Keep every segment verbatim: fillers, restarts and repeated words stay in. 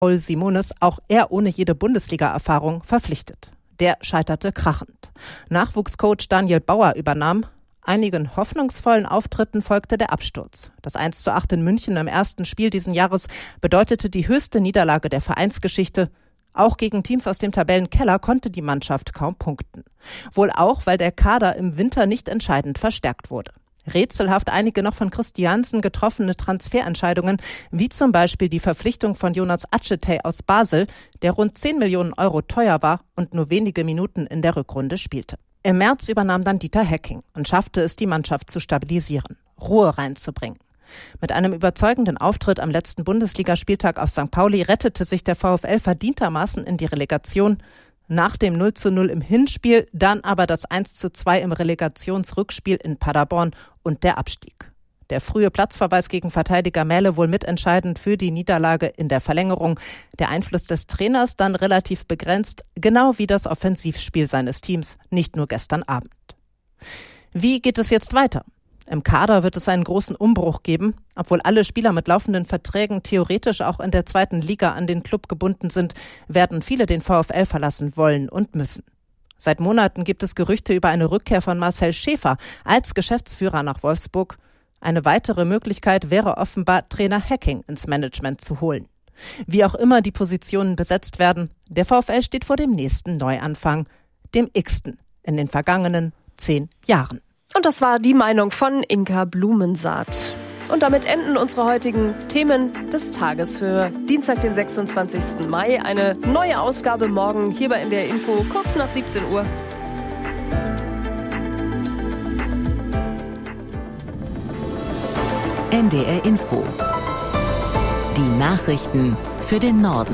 Paul Simonis, auch er ohne jede Bundesliga-Erfahrung, verpflichtet. Der scheiterte krachend. Nachwuchscoach Daniel Bauer übernahm. Einigen hoffnungsvollen Auftritten folgte der Absturz. Das eins zu acht in München im ersten Spiel diesen Jahres bedeutete die höchste Niederlage der Vereinsgeschichte. Auch gegen Teams aus dem Tabellenkeller konnte die Mannschaft kaum punkten. Wohl auch, weil der Kader im Winter nicht entscheidend verstärkt wurde. Rätselhaft einige noch von Christiansen getroffene Transferentscheidungen, wie zum Beispiel die Verpflichtung von Jonas Acetey aus Basel, der rund zehn Millionen Euro teuer war und nur wenige Minuten in der Rückrunde spielte. Im März übernahm dann Dieter Hecking und schaffte es, die Mannschaft zu stabilisieren, Ruhe reinzubringen. Mit einem überzeugenden Auftritt am letzten Bundesligaspieltag auf Sankt Pauli rettete sich der VfL verdientermaßen in die Relegation. Nach dem null zu null im Hinspiel, dann aber das eins zu zwei im Relegationsrückspiel in Paderborn und der Abstieg. Der frühe Platzverweis gegen Verteidiger Mähle wohl mitentscheidend für die Niederlage in der Verlängerung. Der Einfluss des Trainers dann relativ begrenzt, genau wie das Offensivspiel seines Teams, nicht nur gestern Abend. Wie geht es jetzt weiter? Im Kader wird es einen großen Umbruch geben. Obwohl alle Spieler mit laufenden Verträgen theoretisch auch in der zweiten Liga an den Club gebunden sind, werden viele den VfL verlassen wollen und müssen. Seit Monaten gibt es Gerüchte über eine Rückkehr von Marcel Schäfer als Geschäftsführer nach Wolfsburg. Eine weitere Möglichkeit wäre offenbar, Trainer Hecking ins Management zu holen. Wie auch immer die Positionen besetzt werden, der VfL steht vor dem nächsten Neuanfang, dem x-ten in den vergangenen zehn Jahren. Und das war die Meinung von Inka Blumensaat. Und damit enden unsere heutigen Themen des Tages für Dienstag, den sechsundzwanzigsten Mai. Eine neue Ausgabe morgen hier bei N D R Info, kurz nach siebzehn Uhr. N D R Info. Die Nachrichten für den Norden.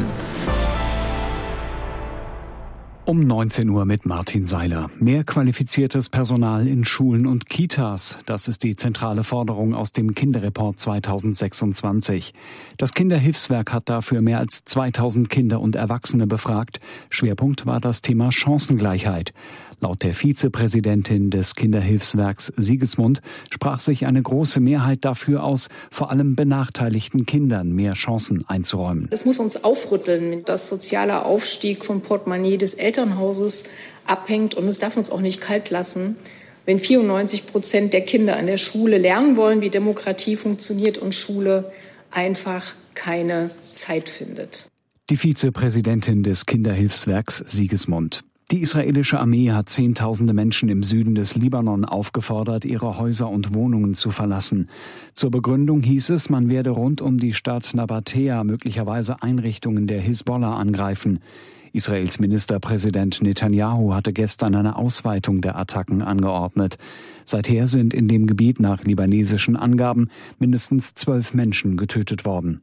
Um neunzehn Uhr mit Martin Seiler. Mehr qualifiziertes Personal in Schulen und Kitas. Das ist die zentrale Forderung aus dem Kinderreport zweitausendsechsundzwanzig. Das Kinderhilfswerk hat dafür mehr als zweitausend Kinder und Erwachsene befragt. Schwerpunkt war das Thema Chancengleichheit. Laut der Vizepräsidentin des Kinderhilfswerks Sigismund sprach sich eine große Mehrheit dafür aus, vor allem benachteiligten Kindern mehr Chancen einzuräumen. Es muss uns aufrütteln, dass sozialer Aufstieg vom Portemonnaie des Elternhauses abhängt. Und es darf uns auch nicht kalt lassen, wenn vierundneunzig Prozent der Kinder an der Schule lernen wollen, wie Demokratie funktioniert und Schule einfach keine Zeit findet. Die Vizepräsidentin des Kinderhilfswerks Sigismund. Die israelische Armee hat Zehntausende Menschen im Süden des Libanon aufgefordert, ihre Häuser und Wohnungen zu verlassen. Zur Begründung hieß es, man werde rund um die Stadt Nabatea möglicherweise Einrichtungen der Hisbollah angreifen. Israels Ministerpräsident Netanyahu hatte gestern eine Ausweitung der Attacken angeordnet. Seither sind in dem Gebiet nach libanesischen Angaben mindestens zwölf Menschen getötet worden.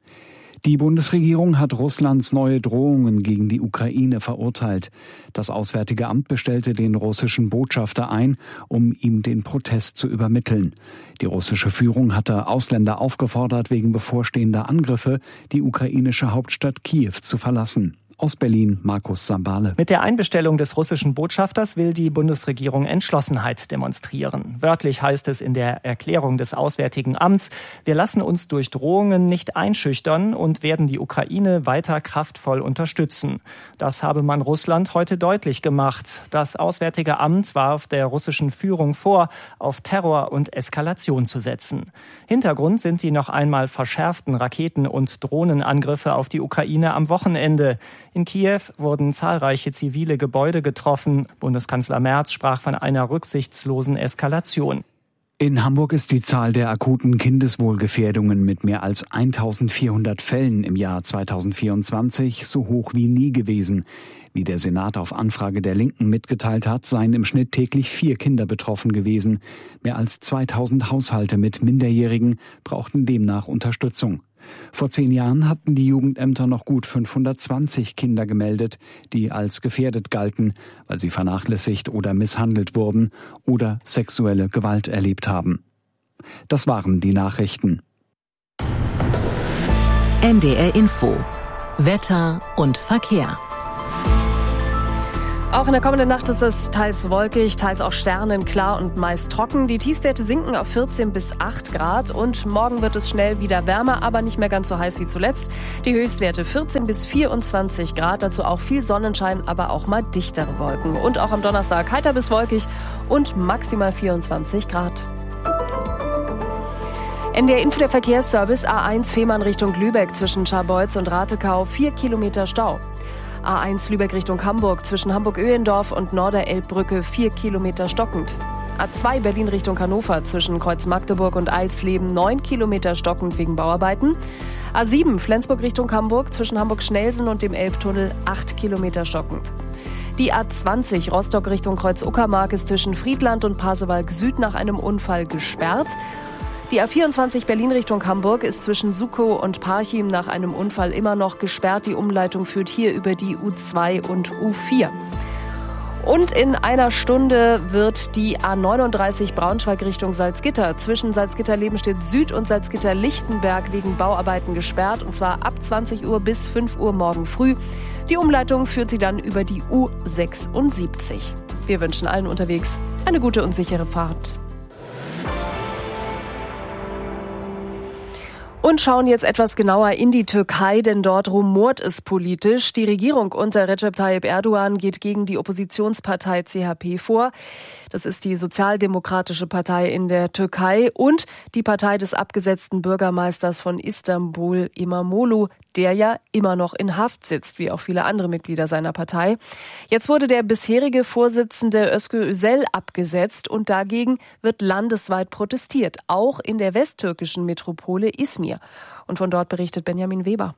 Die Bundesregierung hat Russlands neue Drohungen gegen die Ukraine verurteilt. Das Auswärtige Amt bestellte den russischen Botschafter ein, um ihm den Protest zu übermitteln. Die russische Führung hatte Ausländer aufgefordert, wegen bevorstehender Angriffe die ukrainische Hauptstadt Kiew zu verlassen. Aus Berlin, Markus Sambale. Mit der Einbestellung des russischen Botschafters will die Bundesregierung Entschlossenheit demonstrieren. Wörtlich heißt es in der Erklärung des Auswärtigen Amts, wir lassen uns durch Drohungen nicht einschüchtern und werden die Ukraine weiter kraftvoll unterstützen. Das habe man Russland heute deutlich gemacht. Das Auswärtige Amt warf der russischen Führung vor, auf Terror und Eskalation zu setzen. Hintergrund sind die noch einmal verschärften Raketen- und Drohnenangriffe auf die Ukraine am Wochenende. In Kiew wurden zahlreiche zivile Gebäude getroffen. Bundeskanzler Merz sprach von einer rücksichtslosen Eskalation. In Hamburg ist die Zahl der akuten Kindeswohlgefährdungen mit mehr als eintausendvierhundert Fällen im Jahr zweitausendvierundzwanzig so hoch wie nie gewesen. Wie der Senat auf Anfrage der Linken mitgeteilt hat, seien im Schnitt täglich vier Kinder betroffen gewesen. Mehr als zweitausend Haushalte mit Minderjährigen brauchten demnach Unterstützung. Vor zehn Jahren hatten die Jugendämter noch gut fünfhundertzwanzig Kinder gemeldet, die als gefährdet galten, weil sie vernachlässigt oder misshandelt wurden oder sexuelle Gewalt erlebt haben. Das waren die Nachrichten. N D R Info. Wetter und Verkehr. Auch in der kommenden Nacht ist es teils wolkig, teils auch sternenklar und meist trocken. Die Tiefstwerte sinken auf vierzehn bis acht Grad und morgen wird es schnell wieder wärmer, aber nicht mehr ganz so heiß wie zuletzt. Die Höchstwerte vierzehn bis vierundzwanzig Grad, dazu auch viel Sonnenschein, aber auch mal dichtere Wolken. Und auch am Donnerstag heiter bis wolkig und maximal vierundzwanzig Grad. N D R Info, der Verkehrsservice, A eins Fehmarn Richtung Lübeck zwischen Scharbeutz und Ratekau, vier Kilometer Stau. A eins Lübeck Richtung Hamburg zwischen Hamburg-Öhendorf und Norderelbbrücke, vier Kilometer stockend. A zwei Berlin Richtung Hannover zwischen Kreuz Magdeburg und Eilsleben, neun Kilometer stockend wegen Bauarbeiten. A sieben Flensburg Richtung Hamburg zwischen Hamburg-Schnelsen und dem Elbtunnel, acht Kilometer stockend. Die A zwanzig Rostock Richtung Kreuz Uckermark ist zwischen Friedland und Pasewalk Süd nach einem Unfall gesperrt. Die A vierundzwanzig Berlin Richtung Hamburg ist zwischen Sukow und Parchim nach einem Unfall immer noch gesperrt. Die Umleitung führt hier über die U zwei und U vier. Und in einer Stunde wird die A neununddreißig Braunschweig Richtung Salzgitter zwischen Salzgitter-Lebenstedt Süd und Salzgitter-Lichtenberg wegen Bauarbeiten gesperrt. Und zwar ab zwanzig Uhr bis fünf Uhr morgen früh. Die Umleitung führt sie dann über die U sechsundsiebzig. Wir wünschen allen unterwegs eine gute und sichere Fahrt. Und schauen jetzt etwas genauer in die Türkei, denn dort rumort es politisch. Die Regierung unter Recep Tayyip Erdogan geht gegen die Oppositionspartei C H P vor. Das ist die Sozialdemokratische Partei in der Türkei und die Partei des abgesetzten Bürgermeisters von Istanbul, İmamoğlu, der ja immer noch in Haft sitzt, wie auch viele andere Mitglieder seiner Partei. Jetzt wurde der bisherige Vorsitzende Özgür Özel abgesetzt und dagegen wird landesweit protestiert, auch in der westtürkischen Metropole Izmir. Und von dort berichtet Benjamin Weber.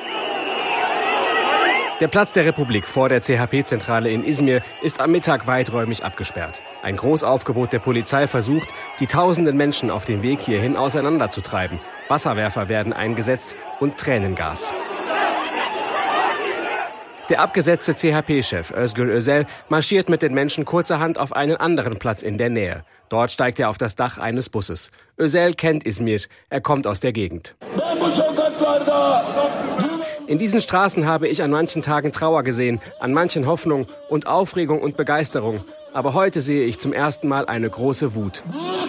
Der Platz der Republik vor der C H P-Zentrale in Izmir ist am Mittag weiträumig abgesperrt. Ein Großaufgebot der Polizei versucht, die tausenden Menschen auf dem Weg hierhin auseinanderzutreiben. Wasserwerfer werden eingesetzt und Tränengas. Der abgesetzte C H P-Chef Özgür Özel marschiert mit den Menschen kurzerhand auf einen anderen Platz in der Nähe. Dort steigt er auf das Dach eines Busses. Özel kennt Izmir, er kommt aus der Gegend. In diesen Straßen habe ich an manchen Tagen Trauer gesehen, an manchen Hoffnung und Aufregung und Begeisterung. Aber heute sehe ich zum ersten Mal eine große Wut.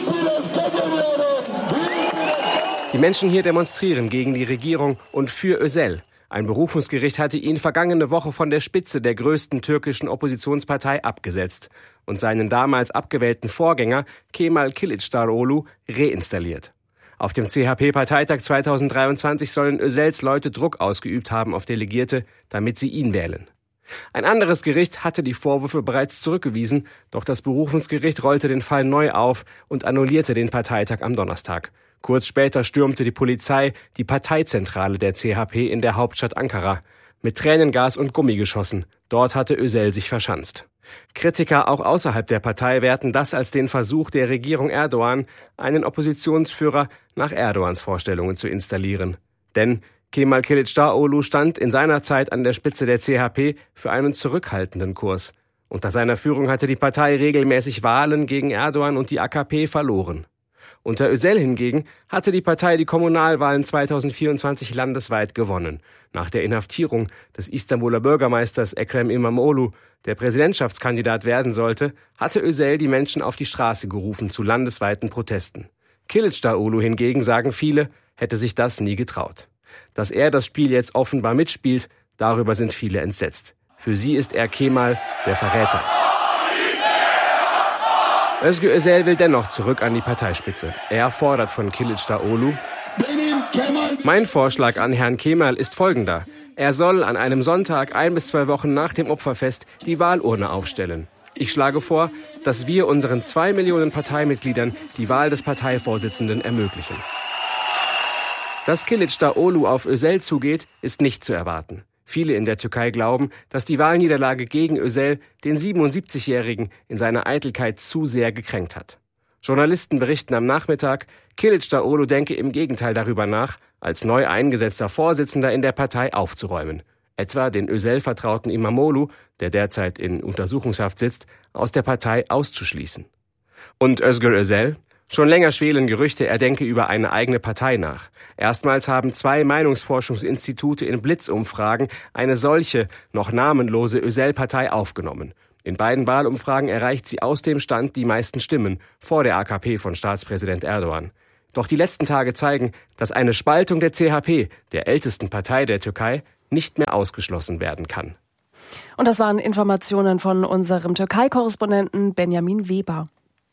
Die Menschen hier demonstrieren gegen die Regierung und für Özel. Ein Berufungsgericht hatte ihn vergangene Woche von der Spitze der größten türkischen Oppositionspartei abgesetzt und seinen damals abgewählten Vorgänger Kemal Kılıçdaroğlu reinstalliert. Auf dem C H P-Parteitag zweitausenddreiundzwanzig sollen Özels Leute Druck ausgeübt haben auf Delegierte, damit sie ihn wählen. Ein anderes Gericht hatte die Vorwürfe bereits zurückgewiesen, doch das Berufungsgericht rollte den Fall neu auf und annullierte den Parteitag am Donnerstag. Kurz später stürmte die Polizei die Parteizentrale der C H P in der Hauptstadt Ankara mit Tränengas und Gummigeschossen. Dort hatte Özel sich verschanzt. Kritiker auch außerhalb der Partei werten das als den Versuch der Regierung Erdogan, einen Oppositionsführer nach Erdogans Vorstellungen zu installieren. Denn Kemal Kılıçdaroğlu stand in seiner Zeit an der Spitze der C H P für einen zurückhaltenden Kurs. Unter seiner Führung hatte die Partei regelmäßig Wahlen gegen Erdogan und die A K P verloren. Unter Özel hingegen hatte die Partei die Kommunalwahlen zweitausendvierundzwanzig landesweit gewonnen. Nach der Inhaftierung des Istanbuler Bürgermeisters Ekrem İmamoğlu, der Präsidentschaftskandidat werden sollte, hatte Özel die Menschen auf die Straße gerufen zu landesweiten Protesten. Kılıçdaroğlu hingegen, sagen viele, hätte sich das nie getraut. Dass er das Spiel jetzt offenbar mitspielt, darüber sind viele entsetzt. Für sie ist er Kemal, der Verräter. Özgür Özel will dennoch zurück an die Parteispitze. Er fordert von Kılıçdaroğlu: Mein Vorschlag an Herrn Kemal ist folgender. Er soll an einem Sonntag ein bis zwei Wochen nach dem Opferfest die Wahlurne aufstellen. Ich schlage vor, dass wir unseren zwei Millionen Parteimitgliedern die Wahl des Parteivorsitzenden ermöglichen. Dass Kılıçdaroğlu auf Özel zugeht, ist nicht zu erwarten. Viele in der Türkei glauben, dass die Wahlniederlage gegen Özel den siebenundsiebzigjährigen in seiner Eitelkeit zu sehr gekränkt hat. Journalisten berichten am Nachmittag, Kılıçdaroğlu denke im Gegenteil darüber nach, als neu eingesetzter Vorsitzender in der Partei aufzuräumen. Etwa den Özel-Vertrauten İmamoğlu, der derzeit in Untersuchungshaft sitzt, aus der Partei auszuschließen. Und Özgür Özel? Schon länger schwelen Gerüchte, er denke über eine eigene Partei nach. Erstmals haben zwei Meinungsforschungsinstitute in Blitzumfragen eine solche, noch namenlose Özel-Partei aufgenommen. In beiden Wahlumfragen erreicht sie aus dem Stand die meisten Stimmen, vor der A K P von Staatspräsident Erdogan. Doch die letzten Tage zeigen, dass eine Spaltung der C H P, der ältesten Partei der Türkei, nicht mehr ausgeschlossen werden kann. Und das waren Informationen von unserem Türkei-Korrespondenten Benjamin Weber.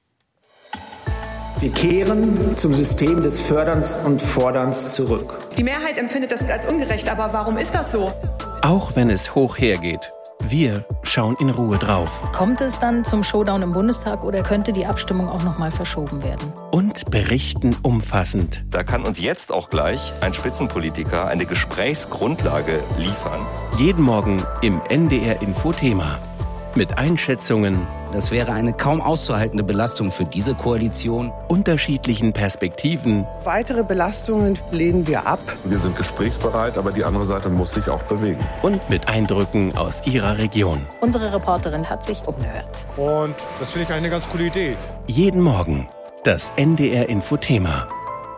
Wir kehren zum System des Förderns und Forderns zurück. Die Mehrheit empfindet das als ungerecht, aber warum ist das so? Auch wenn es hoch hergeht, wir schauen in Ruhe drauf. Kommt es dann zum Showdown im Bundestag oder könnte die Abstimmung auch noch mal verschoben werden? Und berichten umfassend. Da kann uns jetzt auch gleich ein Spitzenpolitiker eine Gesprächsgrundlage liefern. Jeden Morgen im N D R Info-Thema. Mit Einschätzungen. Das wäre eine kaum auszuhaltende Belastung für diese Koalition. Unterschiedlichen Perspektiven. Weitere Belastungen lehnen wir ab. Wir sind gesprächsbereit, aber die andere Seite muss sich auch bewegen. Und mit Eindrücken aus ihrer Region. Unsere Reporterin hat sich umgehört. Und das finde ich eine ganz coole Idee. Jeden Morgen das N D R Info-Thema.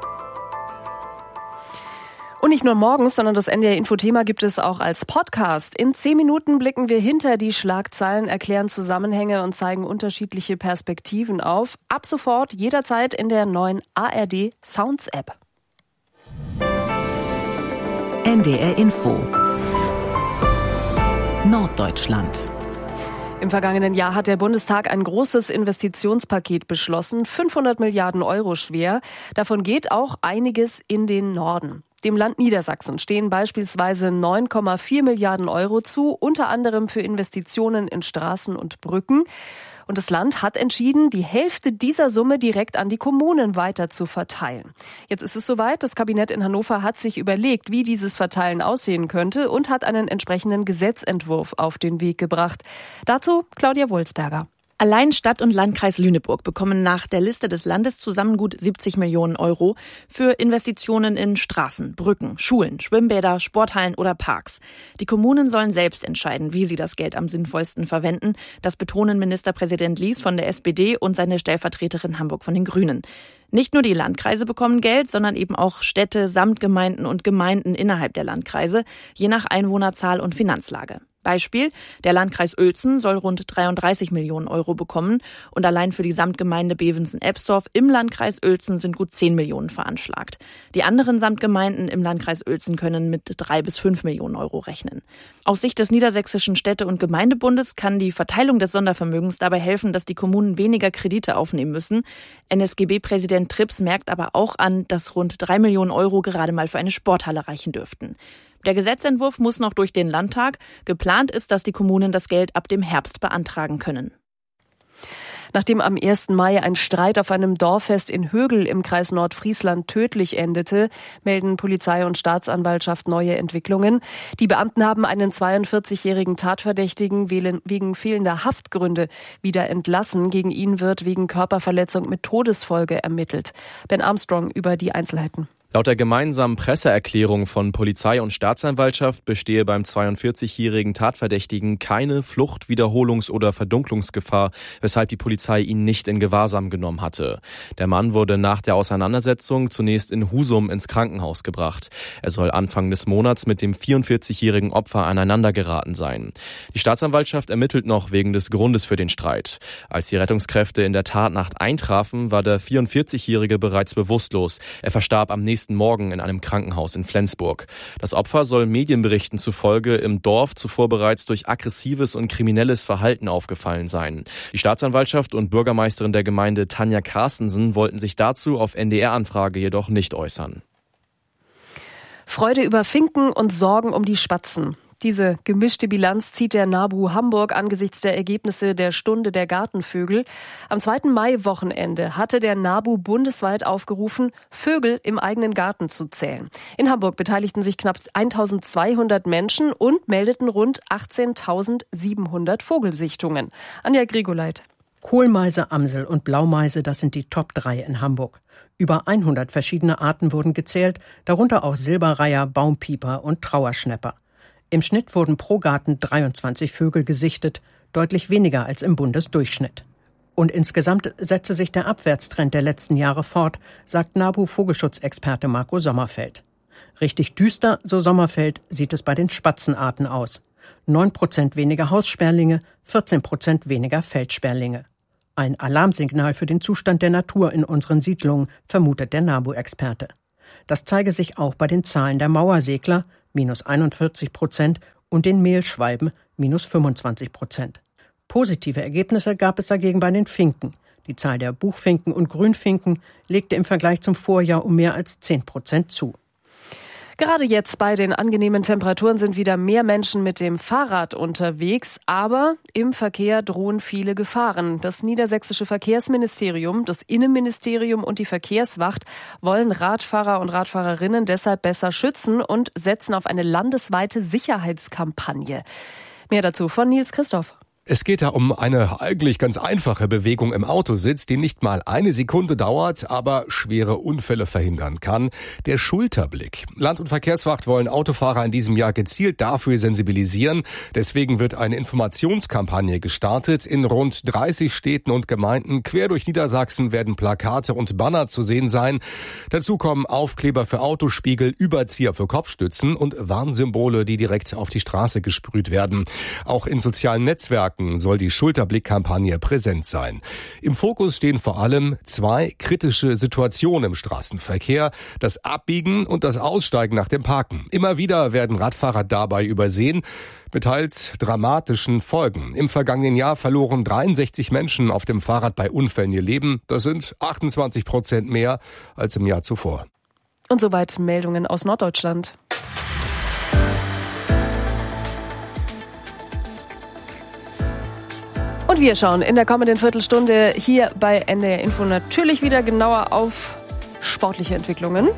Und nicht nur morgens, sondern das N D R-Info-Thema gibt es auch als Podcast. In zehn Minuten blicken wir hinter die Schlagzeilen, erklären Zusammenhänge und zeigen unterschiedliche Perspektiven auf. Ab sofort jederzeit in der neuen A R D Sounds App. N D R Info Norddeutschland. Im vergangenen Jahr hat der Bundestag ein großes Investitionspaket beschlossen, fünfhundert Milliarden Euro schwer. Davon geht auch einiges in den Norden. Dem Land Niedersachsen stehen beispielsweise neun Komma vier Milliarden Euro zu, unter anderem für Investitionen in Straßen und Brücken. Und das Land hat entschieden, die Hälfte dieser Summe direkt an die Kommunen weiter zu verteilen. Jetzt ist es soweit, das Kabinett in Hannover hat sich überlegt, wie dieses Verteilen aussehen könnte und hat einen entsprechenden Gesetzentwurf auf den Weg gebracht. Dazu Claudia Wulsberger. Allein Stadt und Landkreis Lüneburg bekommen nach der Liste des Landes zusammen gut siebzig Millionen Euro für Investitionen in Straßen, Brücken, Schulen, Schwimmbäder, Sporthallen oder Parks. Die Kommunen sollen selbst entscheiden, wie sie das Geld am sinnvollsten verwenden. Das betonen Ministerpräsident Lies von der S P D und seine Stellvertreterin Hamburg von den Grünen. Nicht nur die Landkreise bekommen Geld, sondern eben auch Städte, Samtgemeinden und Gemeinden innerhalb der Landkreise, je nach Einwohnerzahl und Finanzlage. Beispiel, der Landkreis Uelzen soll rund dreiunddreißig Millionen Euro bekommen und allein für die Samtgemeinde Bevensen-Ebstorf im Landkreis Uelzen sind gut zehn Millionen veranschlagt. Die anderen Samtgemeinden im Landkreis Uelzen können mit drei bis fünf Millionen Euro rechnen. Aus Sicht des Niedersächsischen Städte- und Gemeindebundes kann die Verteilung des Sondervermögens dabei helfen, dass die Kommunen weniger Kredite aufnehmen müssen. N S G B-Präsident Trips merkt aber auch an, dass rund drei Millionen Euro gerade mal für eine Sporthalle reichen dürften. Der Gesetzentwurf muss noch durch den Landtag. Geplant ist, dass die Kommunen das Geld ab dem Herbst beantragen können. Nachdem am ersten Mai ein Streit auf einem Dorffest in Högel im Kreis Nordfriesland tödlich endete, melden Polizei und Staatsanwaltschaft neue Entwicklungen. Die Beamten haben einen zweiundvierzigjährigen Tatverdächtigen wegen fehlender Haftgründe wieder entlassen. Gegen ihn wird wegen Körperverletzung mit Todesfolge ermittelt. Ben Armstrong über die Einzelheiten. Laut der gemeinsamen Presseerklärung von Polizei und Staatsanwaltschaft bestehe beim zweiundvierzigjährigen Tatverdächtigen keine Flucht-, Wiederholungs- oder Verdunklungsgefahr, weshalb die Polizei ihn nicht in Gewahrsam genommen hatte. Der Mann wurde nach der Auseinandersetzung zunächst in Husum ins Krankenhaus gebracht. Er soll Anfang des Monats mit dem vierundvierzigjährigen Opfer aneinandergeraten sein. Die Staatsanwaltschaft ermittelt noch wegen des Grundes für den Streit. Als die Rettungskräfte in der Tatnacht eintrafen, war der vierundvierzigjährige bereits bewusstlos. Er verstarb am nächsten Morgen in einem Krankenhaus in Flensburg. Das Opfer soll Medienberichten zufolge im Dorf zuvor bereits durch aggressives und kriminelles Verhalten aufgefallen sein. Die Staatsanwaltschaft und Bürgermeisterin der Gemeinde Tanja Carstensen wollten sich dazu auf N D R-Anfrage jedoch nicht äußern. Freude über Finken und Sorgen um die Spatzen. Diese gemischte Bilanz zieht der NABU Hamburg angesichts der Ergebnisse der Stunde der Gartenvögel. Am zweiten Mai-Wochenende hatte der NABU bundesweit aufgerufen, Vögel im eigenen Garten zu zählen. In Hamburg beteiligten sich knapp eintausendzweihundert Menschen und meldeten rund achtzehntausendsiebenhundert Vogelsichtungen. Anja Grigoleit. Kohlmeise, Amsel und Blaumeise, das sind die Top drei in Hamburg. Über hundert verschiedene Arten wurden gezählt, darunter auch Silberreiher, Baumpieper und Trauerschnäpper. Im Schnitt wurden pro Garten dreiundzwanzig Vögel gesichtet, deutlich weniger als im Bundesdurchschnitt. Und insgesamt setze sich der Abwärtstrend der letzten Jahre fort, sagt NABU-Vogelschutzexperte Marco Sommerfeld. Richtig düster, so Sommerfeld, sieht es bei den Spatzenarten aus. neun Prozent weniger Haussperlinge, vierzehn Prozent weniger Feldsperlinge. Ein Alarmsignal für den Zustand der Natur in unseren Siedlungen, vermutet der NABU-Experte. Das zeige sich auch bei den Zahlen der Mauersegler, minus einundvierzig Prozent, und den Mehlschwalben, minus fünfundzwanzig Prozent. Positive Ergebnisse gab es dagegen bei den Finken. Die Zahl der Buchfinken und Grünfinken legte im Vergleich zum Vorjahr um mehr als zehn Prozent zu. Gerade jetzt bei den angenehmen Temperaturen sind wieder mehr Menschen mit dem Fahrrad unterwegs, aber im Verkehr drohen viele Gefahren. Das niedersächsische Verkehrsministerium, das Innenministerium und die Verkehrswacht wollen Radfahrer und Radfahrerinnen deshalb besser schützen und setzen auf eine landesweite Sicherheitskampagne. Mehr dazu von Nils Christoph. Es geht da um eine eigentlich ganz einfache Bewegung im Autositz, die nicht mal eine Sekunde dauert, aber schwere Unfälle verhindern kann. Der Schulterblick. Land- und Verkehrswacht wollen Autofahrer in diesem Jahr gezielt dafür sensibilisieren. Deswegen wird eine Informationskampagne gestartet. In rund dreißig Städten und Gemeinden quer durch Niedersachsen werden Plakate und Banner zu sehen sein. Dazu kommen Aufkleber für Autospiegel, Überzieher für Kopfstützen und Warnsymbole, die direkt auf die Straße gesprüht werden. Auch in sozialen Netzwerken soll die Schulterblick-Kampagne präsent sein. Im Fokus stehen vor allem zwei kritische Situationen im Straßenverkehr: das Abbiegen und das Aussteigen nach dem Parken. Immer wieder werden Radfahrer dabei übersehen, mit teils dramatischen Folgen. Im vergangenen Jahr verloren dreiundsechzig Menschen auf dem Fahrrad bei Unfällen ihr Leben. Das sind achtundzwanzig Prozent mehr als im Jahr zuvor. Und soweit Meldungen aus Norddeutschland. Und wir schauen in der kommenden Viertelstunde hier bei N D R Info natürlich wieder genauer auf sportliche Entwicklungen.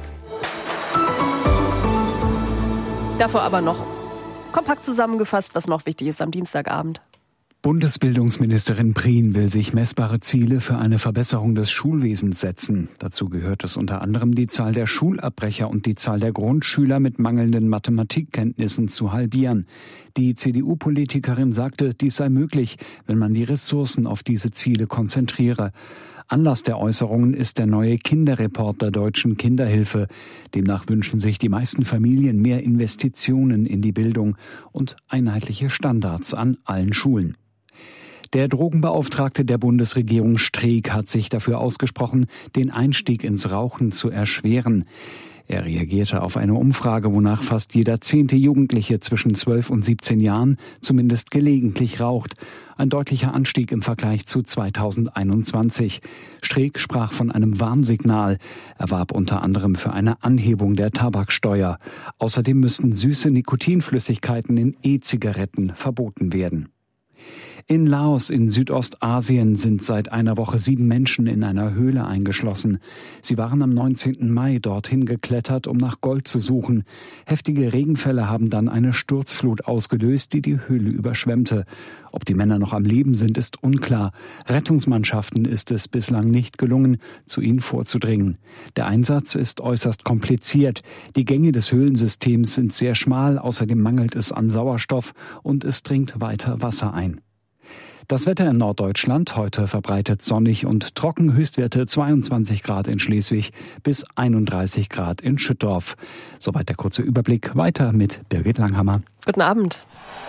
Davor aber noch kompakt zusammengefasst, was noch wichtig ist am Dienstagabend. Bundesbildungsministerin Prien will sich messbare Ziele für eine Verbesserung des Schulwesens setzen. Dazu gehört es unter anderem, die Zahl der Schulabbrecher und die Zahl der Grundschüler mit mangelnden Mathematikkenntnissen zu halbieren. Die C D U-Politikerin sagte, dies sei möglich, wenn man die Ressourcen auf diese Ziele konzentriere. Anlass der Äußerungen ist der neue Kinderreport der Deutschen Kinderhilfe. Demnach wünschen sich die meisten Familien mehr Investitionen in die Bildung und einheitliche Standards an allen Schulen. Der Drogenbeauftragte der Bundesregierung Streeck hat sich dafür ausgesprochen, den Einstieg ins Rauchen zu erschweren. Er reagierte auf eine Umfrage, wonach fast jeder zehnte Jugendliche zwischen zwölf und siebzehn Jahren zumindest gelegentlich raucht. Ein deutlicher Anstieg im Vergleich zu zweitausendeinundzwanzig. Streeck sprach von einem Warnsignal. Er warb unter anderem für eine Anhebung der Tabaksteuer. Außerdem müssten süße Nikotinflüssigkeiten in E-Zigaretten verboten werden. In Laos in Südostasien sind seit einer Woche sieben Menschen in einer Höhle eingeschlossen. Sie waren am neunzehnten Mai dorthin geklettert, um nach Gold zu suchen. Heftige Regenfälle haben dann eine Sturzflut ausgelöst, die die Höhle überschwemmte. Ob die Männer noch am Leben sind, ist unklar. Rettungsmannschaften ist es bislang nicht gelungen, zu ihnen vorzudringen. Der Einsatz ist äußerst kompliziert. Die Gänge des Höhlensystems sind sehr schmal, außerdem mangelt es an Sauerstoff und es dringt weiter Wasser ein. Das Wetter in Norddeutschland, heute verbreitet sonnig und trocken, Höchstwerte zweiundzwanzig Grad in Schleswig bis einunddreißig Grad in Schüttorf. Soweit der kurze Überblick, weiter mit Birgit Langhammer. Guten Abend.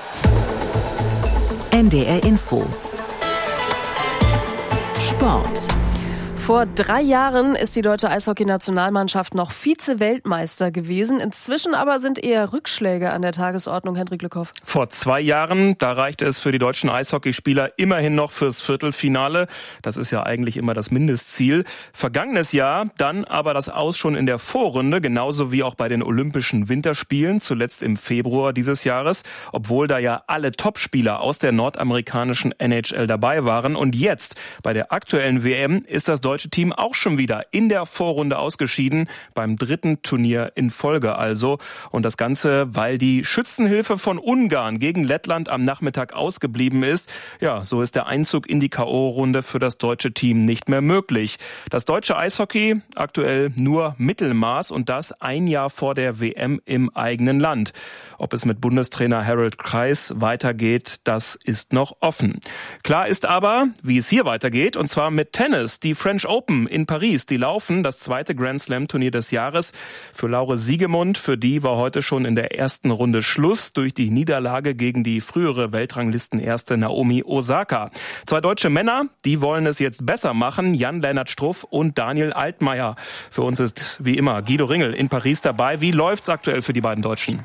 N D R Info. Sport. Vor drei Jahren ist die deutsche Eishockey-Nationalmannschaft noch Vize-Weltmeister gewesen. Inzwischen aber sind eher Rückschläge an der Tagesordnung, Hendrik Lückhoff. Vor zwei Jahren, da reichte es für die deutschen Eishockeyspieler immerhin noch fürs Viertelfinale. Das ist ja eigentlich immer das Mindestziel. Vergangenes Jahr dann aber das Aus schon in der Vorrunde, genauso wie auch bei den Olympischen Winterspielen, zuletzt im Februar dieses Jahres, obwohl da ja alle Topspieler aus der nordamerikanischen N H L dabei waren. Und jetzt, bei der aktuellen W M, ist das deutsche Team auch schon wieder in der Vorrunde ausgeschieden, beim dritten Turnier in Folge also. Und das Ganze, weil die Schützenhilfe von Ungarn gegen Lettland am Nachmittag ausgeblieben ist. Ja, so ist der Einzug in die K O-Runde für das deutsche Team nicht mehr möglich. Das deutsche Eishockey aktuell nur Mittelmaß und das ein Jahr vor der W M im eigenen Land. Ob es mit Bundestrainer Harald Kreis weitergeht, das ist noch offen. Klar ist aber, wie es hier weitergeht, und zwar mit Tennis. Die French Open in Paris, die laufen, das zweite Grand Slam Turnier des Jahres. Für Laure Siegemund, für die war heute schon in der ersten Runde Schluss durch die Niederlage gegen die frühere Weltranglistenerste Naomi Osaka. Zwei deutsche Männer, die wollen es jetzt besser machen, Jan-Lennart Struff und Daniel Altmaier. Für uns ist wie immer Guido Ringel in Paris dabei. Wie läuft's aktuell für die beiden Deutschen?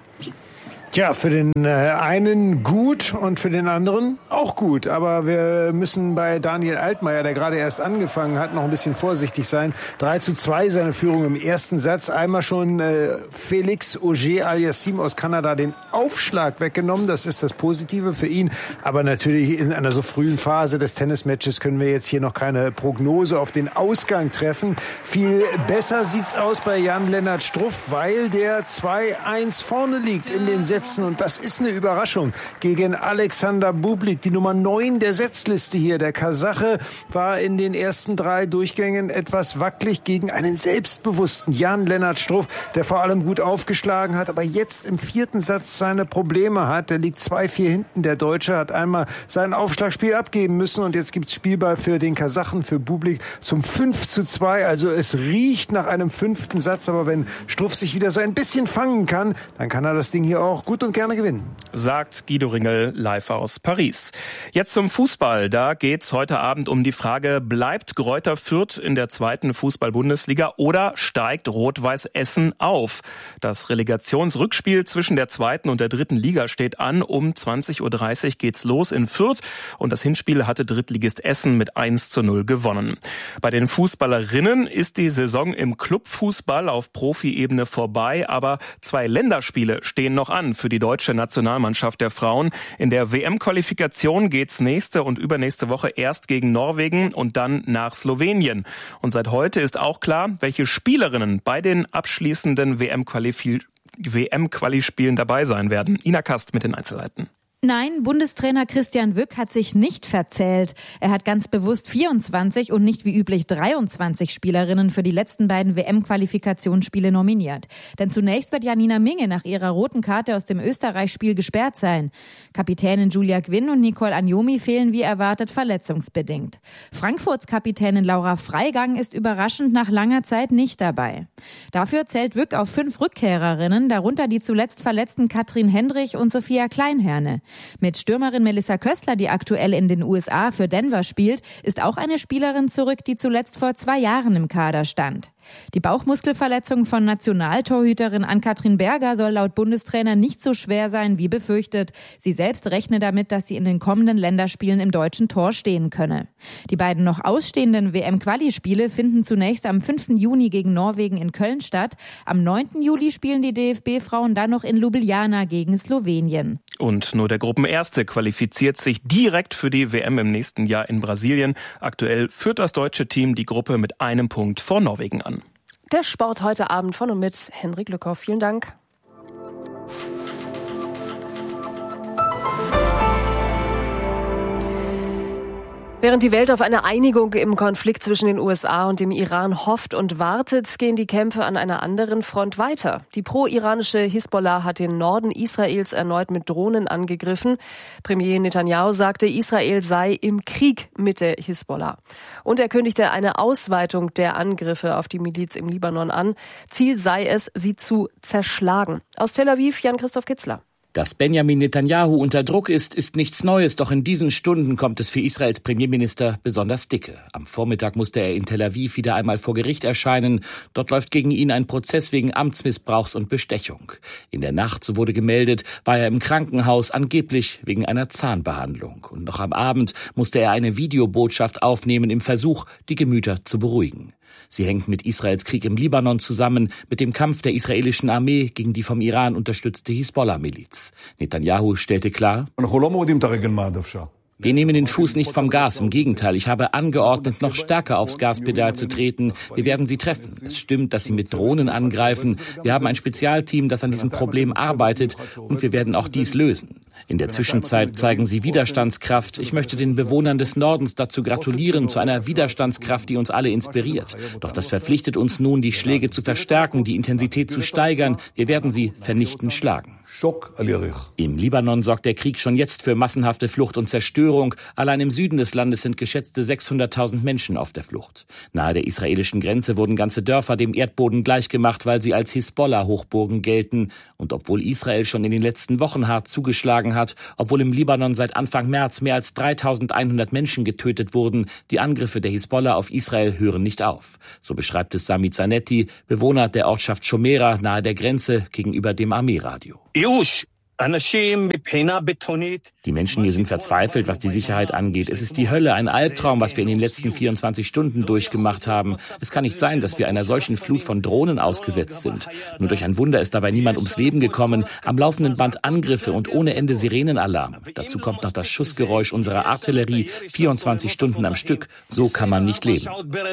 Tja, für den äh, einen gut und für den anderen auch gut. Aber wir müssen bei Daniel Altmaier, der gerade erst angefangen hat, noch ein bisschen vorsichtig sein. drei zu zwei seine Führung im ersten Satz. Einmal schon äh, Felix Auger-Aliassime aus Kanada den Aufschlag weggenommen. Das ist das Positive für ihn. Aber natürlich in einer so frühen Phase des Tennismatches können wir jetzt hier noch keine Prognose auf den Ausgang treffen. Viel besser sieht's aus bei Jan-Lennart Struff, weil der zwei eins vorne liegt in den Sätzen. Und das ist eine Überraschung gegen Alexander Bublik, die Nummer neun der Setzliste hier. Der Kasache war in den ersten drei Durchgängen etwas wackelig gegen einen selbstbewussten Jan-Lennart Struff, der vor allem gut aufgeschlagen hat, aber jetzt im vierten Satz seine Probleme hat. Der liegt zwei vier hinten. Der Deutsche hat einmal sein Aufschlagspiel abgeben müssen und jetzt gibt's Spielball für den Kasachen, für Bublik zum fünf zu zwei. Also es riecht nach einem fünften Satz, aber wenn Struff sich wieder so ein bisschen fangen kann, dann kann er das Ding hier auch gut und gerne gewinnen. Sagt Guido Ringel live aus Paris. Jetzt zum Fußball. Da geht's heute Abend um die Frage, bleibt Greuther Fürth in der zweiten Fußball-Bundesliga oder steigt Rot-Weiß Essen auf? Das Relegationsrückspiel zwischen der zweiten und der dritten Liga steht an. Um zwanzig Uhr dreißig geht's los in Fürth und das Hinspiel hatte Drittligist Essen mit eins zu null gewonnen. Bei den Fußballerinnen ist die Saison im Clubfußball auf Profiebene vorbei, aber zwei Länderspiele stehen noch an für die deutsche Nationalmannschaft der Frauen. In der W M-Qualifikation geht's nächste und übernächste Woche erst gegen Norwegen und dann nach Slowenien. Und seit heute ist auch klar, welche Spielerinnen bei den abschließenden W M-Quali-Spielen dabei sein werden. Ina Kast mit den Einzelheiten. Nein, Bundestrainer Christian Wück hat sich nicht verzählt. Er hat ganz bewusst vierundzwanzig und nicht wie üblich dreiundzwanzig Spielerinnen für die letzten beiden W M-Qualifikationsspiele nominiert. Denn zunächst wird Janina Minge nach ihrer roten Karte aus dem Österreich-Spiel gesperrt sein. Kapitänin Julia Gwynn und Nicole Agnomi fehlen wie erwartet verletzungsbedingt. Frankfurts Kapitänin Laura Freigang ist überraschend nach langer Zeit nicht dabei. Dafür zählt Wück auf fünf Rückkehrerinnen, darunter die zuletzt verletzten Katrin Hendrich und Sophia Kleinherne. Mit Stürmerin Melissa Köstler, die aktuell in den U S A für Denver spielt, ist auch eine Spielerin zurück, die zuletzt vor zwei Jahren im Kader stand. Die Bauchmuskelverletzung von Nationaltorhüterin Ann-Kathrin Berger soll laut Bundestrainer nicht so schwer sein wie befürchtet. Sie selbst rechne damit, dass sie in den kommenden Länderspielen im deutschen Tor stehen könne. Die beiden noch ausstehenden W M-Quali-Spiele finden zunächst am fünften Juni gegen Norwegen in Köln statt. Am neunten Juli spielen die D F B-Frauen dann noch in Ljubljana gegen Slowenien. Und nur der Gruppenerste qualifiziert sich direkt für die W M im nächsten Jahr in Brasilien. Aktuell führt das deutsche Team die Gruppe mit einem Punkt vor Norwegen an. Der Sport heute Abend von und mit Henrik Lückhoff. Vielen Dank. Während die Welt auf eine Einigung im Konflikt zwischen den U S A und dem Iran hofft und wartet, gehen die Kämpfe an einer anderen Front weiter. Die pro-iranische Hisbollah hat den Norden Israels erneut mit Drohnen angegriffen. Premier Netanyahu sagte, Israel sei im Krieg mit der Hisbollah. Und er kündigte eine Ausweitung der Angriffe auf die Miliz im Libanon an. Ziel sei es, sie zu zerschlagen. Aus Tel Aviv, Jan-Christoph Kitzler. Dass Benjamin Netanyahu unter Druck ist, ist nichts Neues, doch in diesen Stunden kommt es für Israels Premierminister besonders dicke. Am Vormittag musste er in Tel Aviv wieder einmal vor Gericht erscheinen. Dort läuft gegen ihn ein Prozess wegen Amtsmissbrauchs und Bestechung. In der Nacht, so wurde gemeldet, war er im Krankenhaus, angeblich wegen einer Zahnbehandlung. Und noch am Abend musste er eine Videobotschaft aufnehmen im Versuch, die Gemüter zu beruhigen. Sie hängt mit Israels Krieg im Libanon zusammen, mit dem Kampf der israelischen Armee gegen die vom Iran unterstützte Hisbollah-Miliz. Netanyahu stellte klar: Wir nehmen den Fuß nicht vom Gas, im Gegenteil, ich habe angeordnet, noch stärker aufs Gaspedal zu treten. Wir werden sie treffen. Es stimmt, dass sie mit Drohnen angreifen. Wir haben ein Spezialteam, das an diesem Problem arbeitet und wir werden auch dies lösen. In der Zwischenzeit zeigen sie Widerstandskraft. Ich möchte den Bewohnern des Nordens dazu gratulieren, zu einer Widerstandskraft, die uns alle inspiriert. Doch das verpflichtet uns nun, die Schläge zu verstärken, die Intensität zu steigern. Wir werden sie vernichtend schlagen. Im Libanon sorgt der Krieg schon jetzt für massenhafte Flucht und Zerstörung. Allein im Süden des Landes sind geschätzte sechshunderttausend Menschen auf der Flucht. Nahe der israelischen Grenze wurden ganze Dörfer dem Erdboden gleichgemacht, weil sie als Hisbollah-Hochburgen gelten. Und obwohl Israel schon in den letzten Wochen hart zugeschlagen hat, obwohl im Libanon seit Anfang März mehr als dreitausendeinhundert Menschen getötet wurden, die Angriffe der Hisbollah auf Israel hören nicht auf. So beschreibt es Sami Zanetti, Bewohner der Ortschaft Shomera nahe der Grenze gegenüber dem Armeeradio. Die Menschen hier sind verzweifelt, was die Sicherheit angeht. Es ist die Hölle, ein Albtraum, was wir in den letzten vierundzwanzig Stunden durchgemacht haben. Es kann nicht sein, dass wir einer solchen Flut von Drohnen ausgesetzt sind. Nur durch ein Wunder ist dabei niemand ums Leben gekommen. Am laufenden Band Angriffe und ohne Ende Sirenenalarm. Dazu kommt noch das Schussgeräusch unserer Artillerie, vierundzwanzig Stunden am Stück. So kann man nicht leben.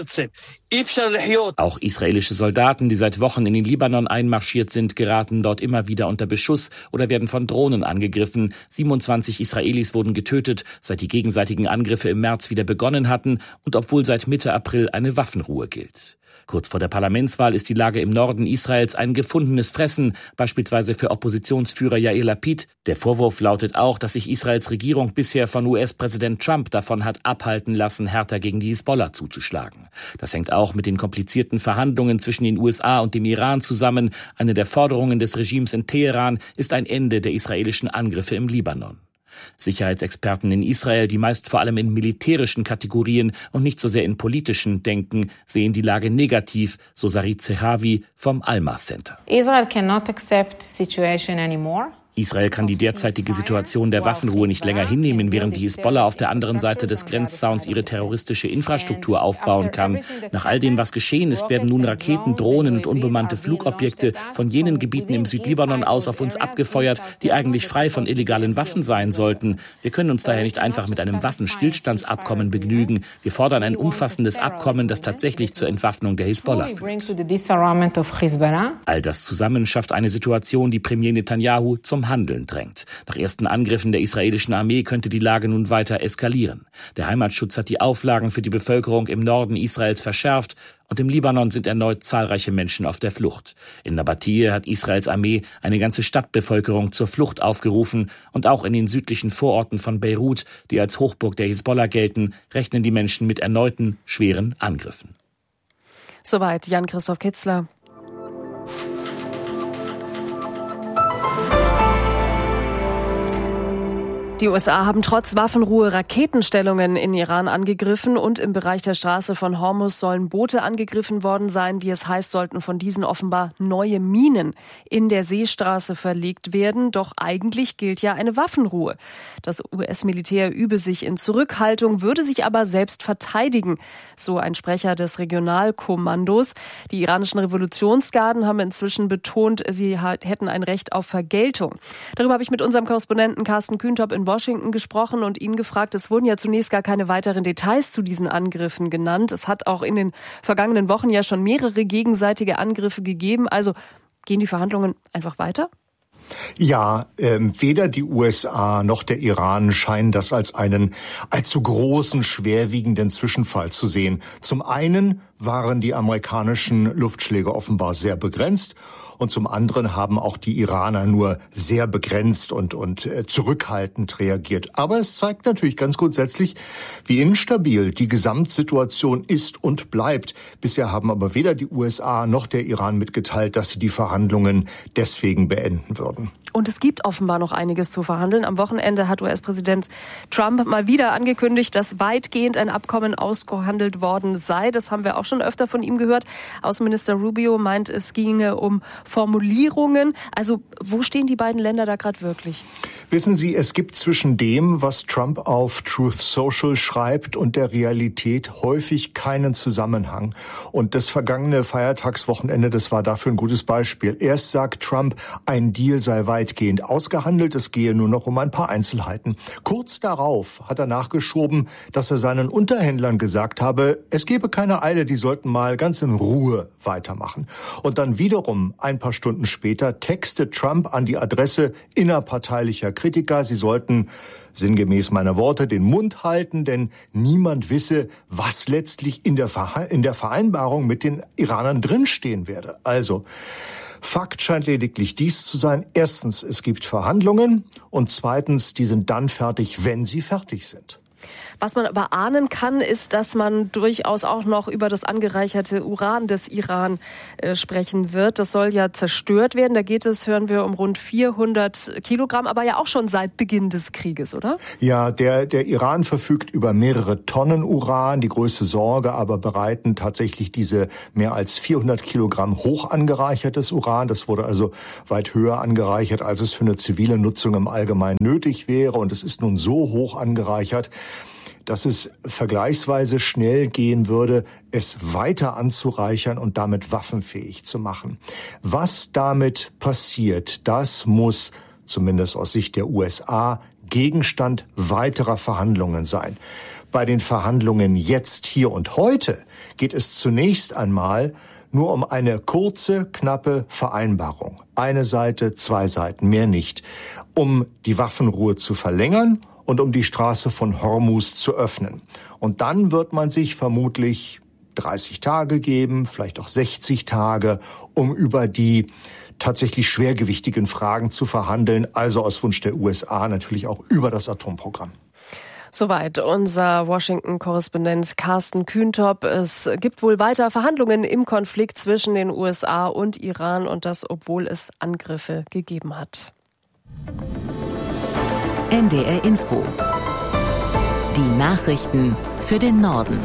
Auch israelische Soldaten, die seit Wochen in den Libanon einmarschiert sind, geraten dort immer wieder unter Beschuss oder werden von Drohnen angegriffen. siebenundzwanzig Israelis wurden getötet, seit die gegenseitigen Angriffe im März wieder begonnen hatten und obwohl seit Mitte April eine Waffenruhe gilt. Kurz vor der Parlamentswahl ist die Lage im Norden Israels ein gefundenes Fressen, beispielsweise für Oppositionsführer Yair Lapid. Der Vorwurf lautet auch, dass sich Israels Regierung bisher von U S-Präsident Trump davon hat abhalten lassen, härter gegen die Hisbollah zuzuschlagen. Das hängt auch mit den komplizierten Verhandlungen zwischen den U S A und dem Iran zusammen. Eine der Forderungen des Regimes in Teheran ist ein Ende der israelischen Angriffe im Libanon. Sicherheitsexperten in Israel, die meist vor allem in militärischen Kategorien und nicht so sehr in politischen denken, sehen die Lage negativ, so Sarit Zehavi vom Alma Center. Israel cannot accept the situation anymore. Israel kann die derzeitige Situation der Waffenruhe nicht länger hinnehmen, während die Hisbollah auf der anderen Seite des Grenzzauns ihre terroristische Infrastruktur aufbauen kann. Nach all dem, was geschehen ist, werden nun Raketen, Drohnen und unbemannte Flugobjekte von jenen Gebieten im Südlibanon aus auf uns abgefeuert, die eigentlich frei von illegalen Waffen sein sollten. Wir können uns daher nicht einfach mit einem Waffenstillstandsabkommen begnügen. Wir fordern ein umfassendes Abkommen, das tatsächlich zur Entwaffnung der Hisbollah führt. All das zusammen schafft eine Situation, die Premier Netanyahu zum Handeln drängt. Nach ersten Angriffen der israelischen Armee könnte die Lage nun weiter eskalieren. Der Heimatschutz hat die Auflagen für die Bevölkerung im Norden Israels verschärft und im Libanon sind erneut zahlreiche Menschen auf der Flucht. In Nabatie hat Israels Armee eine ganze Stadtbevölkerung zur Flucht aufgerufen und auch in den südlichen Vororten von Beirut, die als Hochburg der Hisbollah gelten, rechnen die Menschen mit erneuten schweren Angriffen. Soweit Jan-Christoph Kitzler. Die U S A haben trotz Waffenruhe Raketenstellungen in Iran angegriffen und im Bereich der Straße von Hormuz sollen Boote angegriffen worden sein. Wie es heißt, sollten von diesen offenbar neue Minen in der Seestraße verlegt werden. Doch eigentlich gilt ja eine Waffenruhe. Das U S-Militär übe sich in Zurückhaltung, würde sich aber selbst verteidigen, so ein Sprecher des Regionalkommandos. Die iranischen Revolutionsgarden haben inzwischen betont, sie hätten ein Recht auf Vergeltung. Darüber habe ich mit unserem Korrespondenten Carsten Kühntop in Washington gesprochen und ihn gefragt. Es wurden ja zunächst gar keine weiteren Details zu diesen Angriffen genannt. Es hat auch in den vergangenen Wochen ja schon mehrere gegenseitige Angriffe gegeben. Also gehen die Verhandlungen einfach weiter? Ja, äh, weder die U S A noch der Iran scheinen das als einen allzu großen, schwerwiegenden Zwischenfall zu sehen. Zum einen waren die amerikanischen Luftschläge offenbar sehr begrenzt. Und zum anderen haben auch die Iraner nur sehr begrenzt und, und äh, zurückhaltend reagiert. Aber es zeigt natürlich ganz grundsätzlich, wie instabil die Gesamtsituation ist und bleibt. Bisher haben aber weder die U S A noch der Iran mitgeteilt, dass sie die Verhandlungen deswegen beenden würden. Und es gibt offenbar noch einiges zu verhandeln. Am Wochenende hat U S-Präsident Trump mal wieder angekündigt, dass weitgehend ein Abkommen ausgehandelt worden sei. Das haben wir auch schon öfter von ihm gehört. Außenminister Rubio meint, es ginge um Formulierungen. Also wo stehen die beiden Länder da gerade wirklich? Wissen Sie, es gibt zwischen dem, was Trump auf Truth Social schreibt, und der Realität häufig keinen Zusammenhang. Und das vergangene Feiertagswochenende, das war dafür ein gutes Beispiel. Erst sagt Trump, ein Deal sei weit weitgehend ausgehandelt. Es gehe nur noch um ein paar Einzelheiten. Kurz darauf hat er nachgeschoben, dass er seinen Unterhändlern gesagt habe, es gebe keine Eile, die sollten mal ganz in Ruhe weitermachen. Und dann wiederum ein paar Stunden später textet Trump an die Adresse innerparteilicher Kritiker, sie sollten sinngemäß meiner Worte den Mund halten, denn niemand wisse, was letztlich in der, Verha- in der Vereinbarung mit den Iranern drinstehen werde. Also, Fakt scheint lediglich dies zu sein. Erstens, es gibt Verhandlungen und zweitens, die sind dann fertig, wenn sie fertig sind. Was man aber ahnen kann, ist, dass man durchaus auch noch über das angereicherte Uran des Iran äh, sprechen wird. Das soll ja zerstört werden. Da geht es, hören wir, um rund vierhundert Kilogramm, aber ja auch schon seit Beginn des Krieges, oder? Ja, der, der Iran verfügt über mehrere Tonnen Uran. Die größte Sorge aber bereiten tatsächlich diese mehr als vierhundert Kilogramm hoch angereichertes Uran. Das wurde also weit höher angereichert, als es für eine zivile Nutzung im Allgemeinen nötig wäre. Und es ist nun so hoch angereichert, dass es vergleichsweise schnell gehen würde, es weiter anzureichern und damit waffenfähig zu machen. Was damit passiert, das muss, zumindest aus Sicht der U S A, Gegenstand weiterer Verhandlungen sein. Bei den Verhandlungen jetzt, hier und heute geht es zunächst einmal nur um eine kurze, knappe Vereinbarung. Eine Seite, zwei Seiten, mehr nicht. Um die Waffenruhe zu verlängern und um die Straße von Hormuz zu öffnen. Und dann wird man sich vermutlich dreißig Tage geben, vielleicht auch sechzig Tage, um über die tatsächlich schwergewichtigen Fragen zu verhandeln, also aus Wunsch der U S A natürlich auch über das Atomprogramm. Soweit unser Washington-Korrespondent Carsten Kühntop. Es gibt wohl weiter Verhandlungen im Konflikt zwischen den U S A und Iran und das, obwohl es Angriffe gegeben hat. N D R Info. Die Nachrichten für den Norden.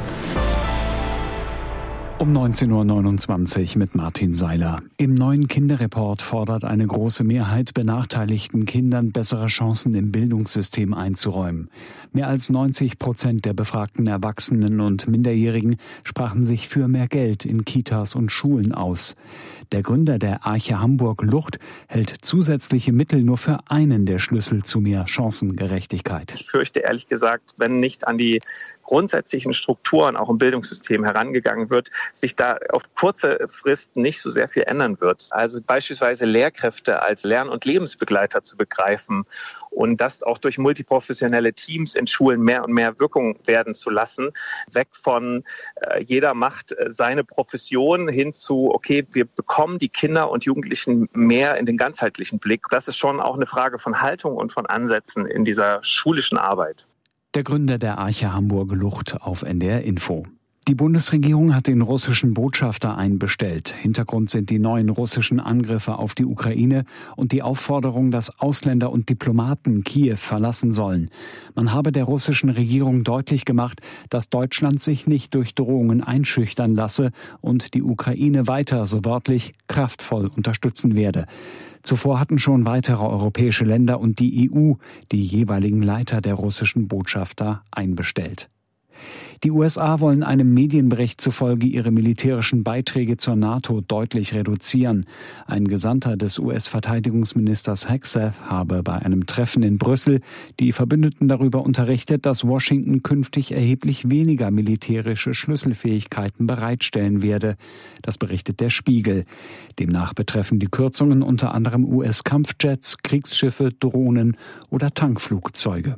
Um neunzehn Uhr neunundzwanzig mit Martin Seiler. Im neuen Kinderreport fordert eine große Mehrheit, benachteiligten Kindern bessere Chancen im Bildungssystem einzuräumen. Mehr als neunzig Prozent der befragten Erwachsenen und Minderjährigen sprachen sich für mehr Geld in Kitas und Schulen aus. Der Gründer der Arche Hamburg Lucht hält zusätzliche Mittel nur für einen der Schlüssel zu mehr Chancengerechtigkeit. Ich fürchte ehrlich gesagt, wenn nicht an die grundsätzlichen Strukturen auch im Bildungssystem herangegangen wird, sich da auf kurze Frist nicht so sehr viel ändern wird. Also beispielsweise Lehrkräfte als Lern- und Lebensbegleiter zu begreifen und das auch durch multiprofessionelle Teams in Schulen mehr und mehr Wirkung werden zu lassen. Weg von äh, jeder macht äh, seine Profession hin zu, okay, wir bekommen die Kinder und Jugendlichen mehr in den ganzheitlichen Blick. Das ist schon auch eine Frage von Haltung und von Ansätzen in dieser schulischen Arbeit. Der Gründer der Arche Hamburg Lucht auf N D R Info. Die Bundesregierung hat den russischen Botschafter einbestellt. Hintergrund sind die neuen russischen Angriffe auf die Ukraine und die Aufforderung, dass Ausländer und Diplomaten Kiew verlassen sollen. Man habe der russischen Regierung deutlich gemacht, dass Deutschland sich nicht durch Drohungen einschüchtern lasse und die Ukraine weiter, so wörtlich, kraftvoll unterstützen werde. Zuvor hatten schon weitere europäische Länder und die E U die jeweiligen Leiter der russischen Botschafter einbestellt. Die U S A wollen einem Medienbericht zufolge ihre militärischen Beiträge zur NATO deutlich reduzieren. Ein Gesandter des U S-Verteidigungsministers Hegseth habe bei einem Treffen in Brüssel die Verbündeten darüber unterrichtet, dass Washington künftig erheblich weniger militärische Schlüsselfähigkeiten bereitstellen werde. Das berichtet der Spiegel. Demnach betreffen die Kürzungen unter anderem U S-Kampfjets, Kriegsschiffe, Drohnen oder Tankflugzeuge.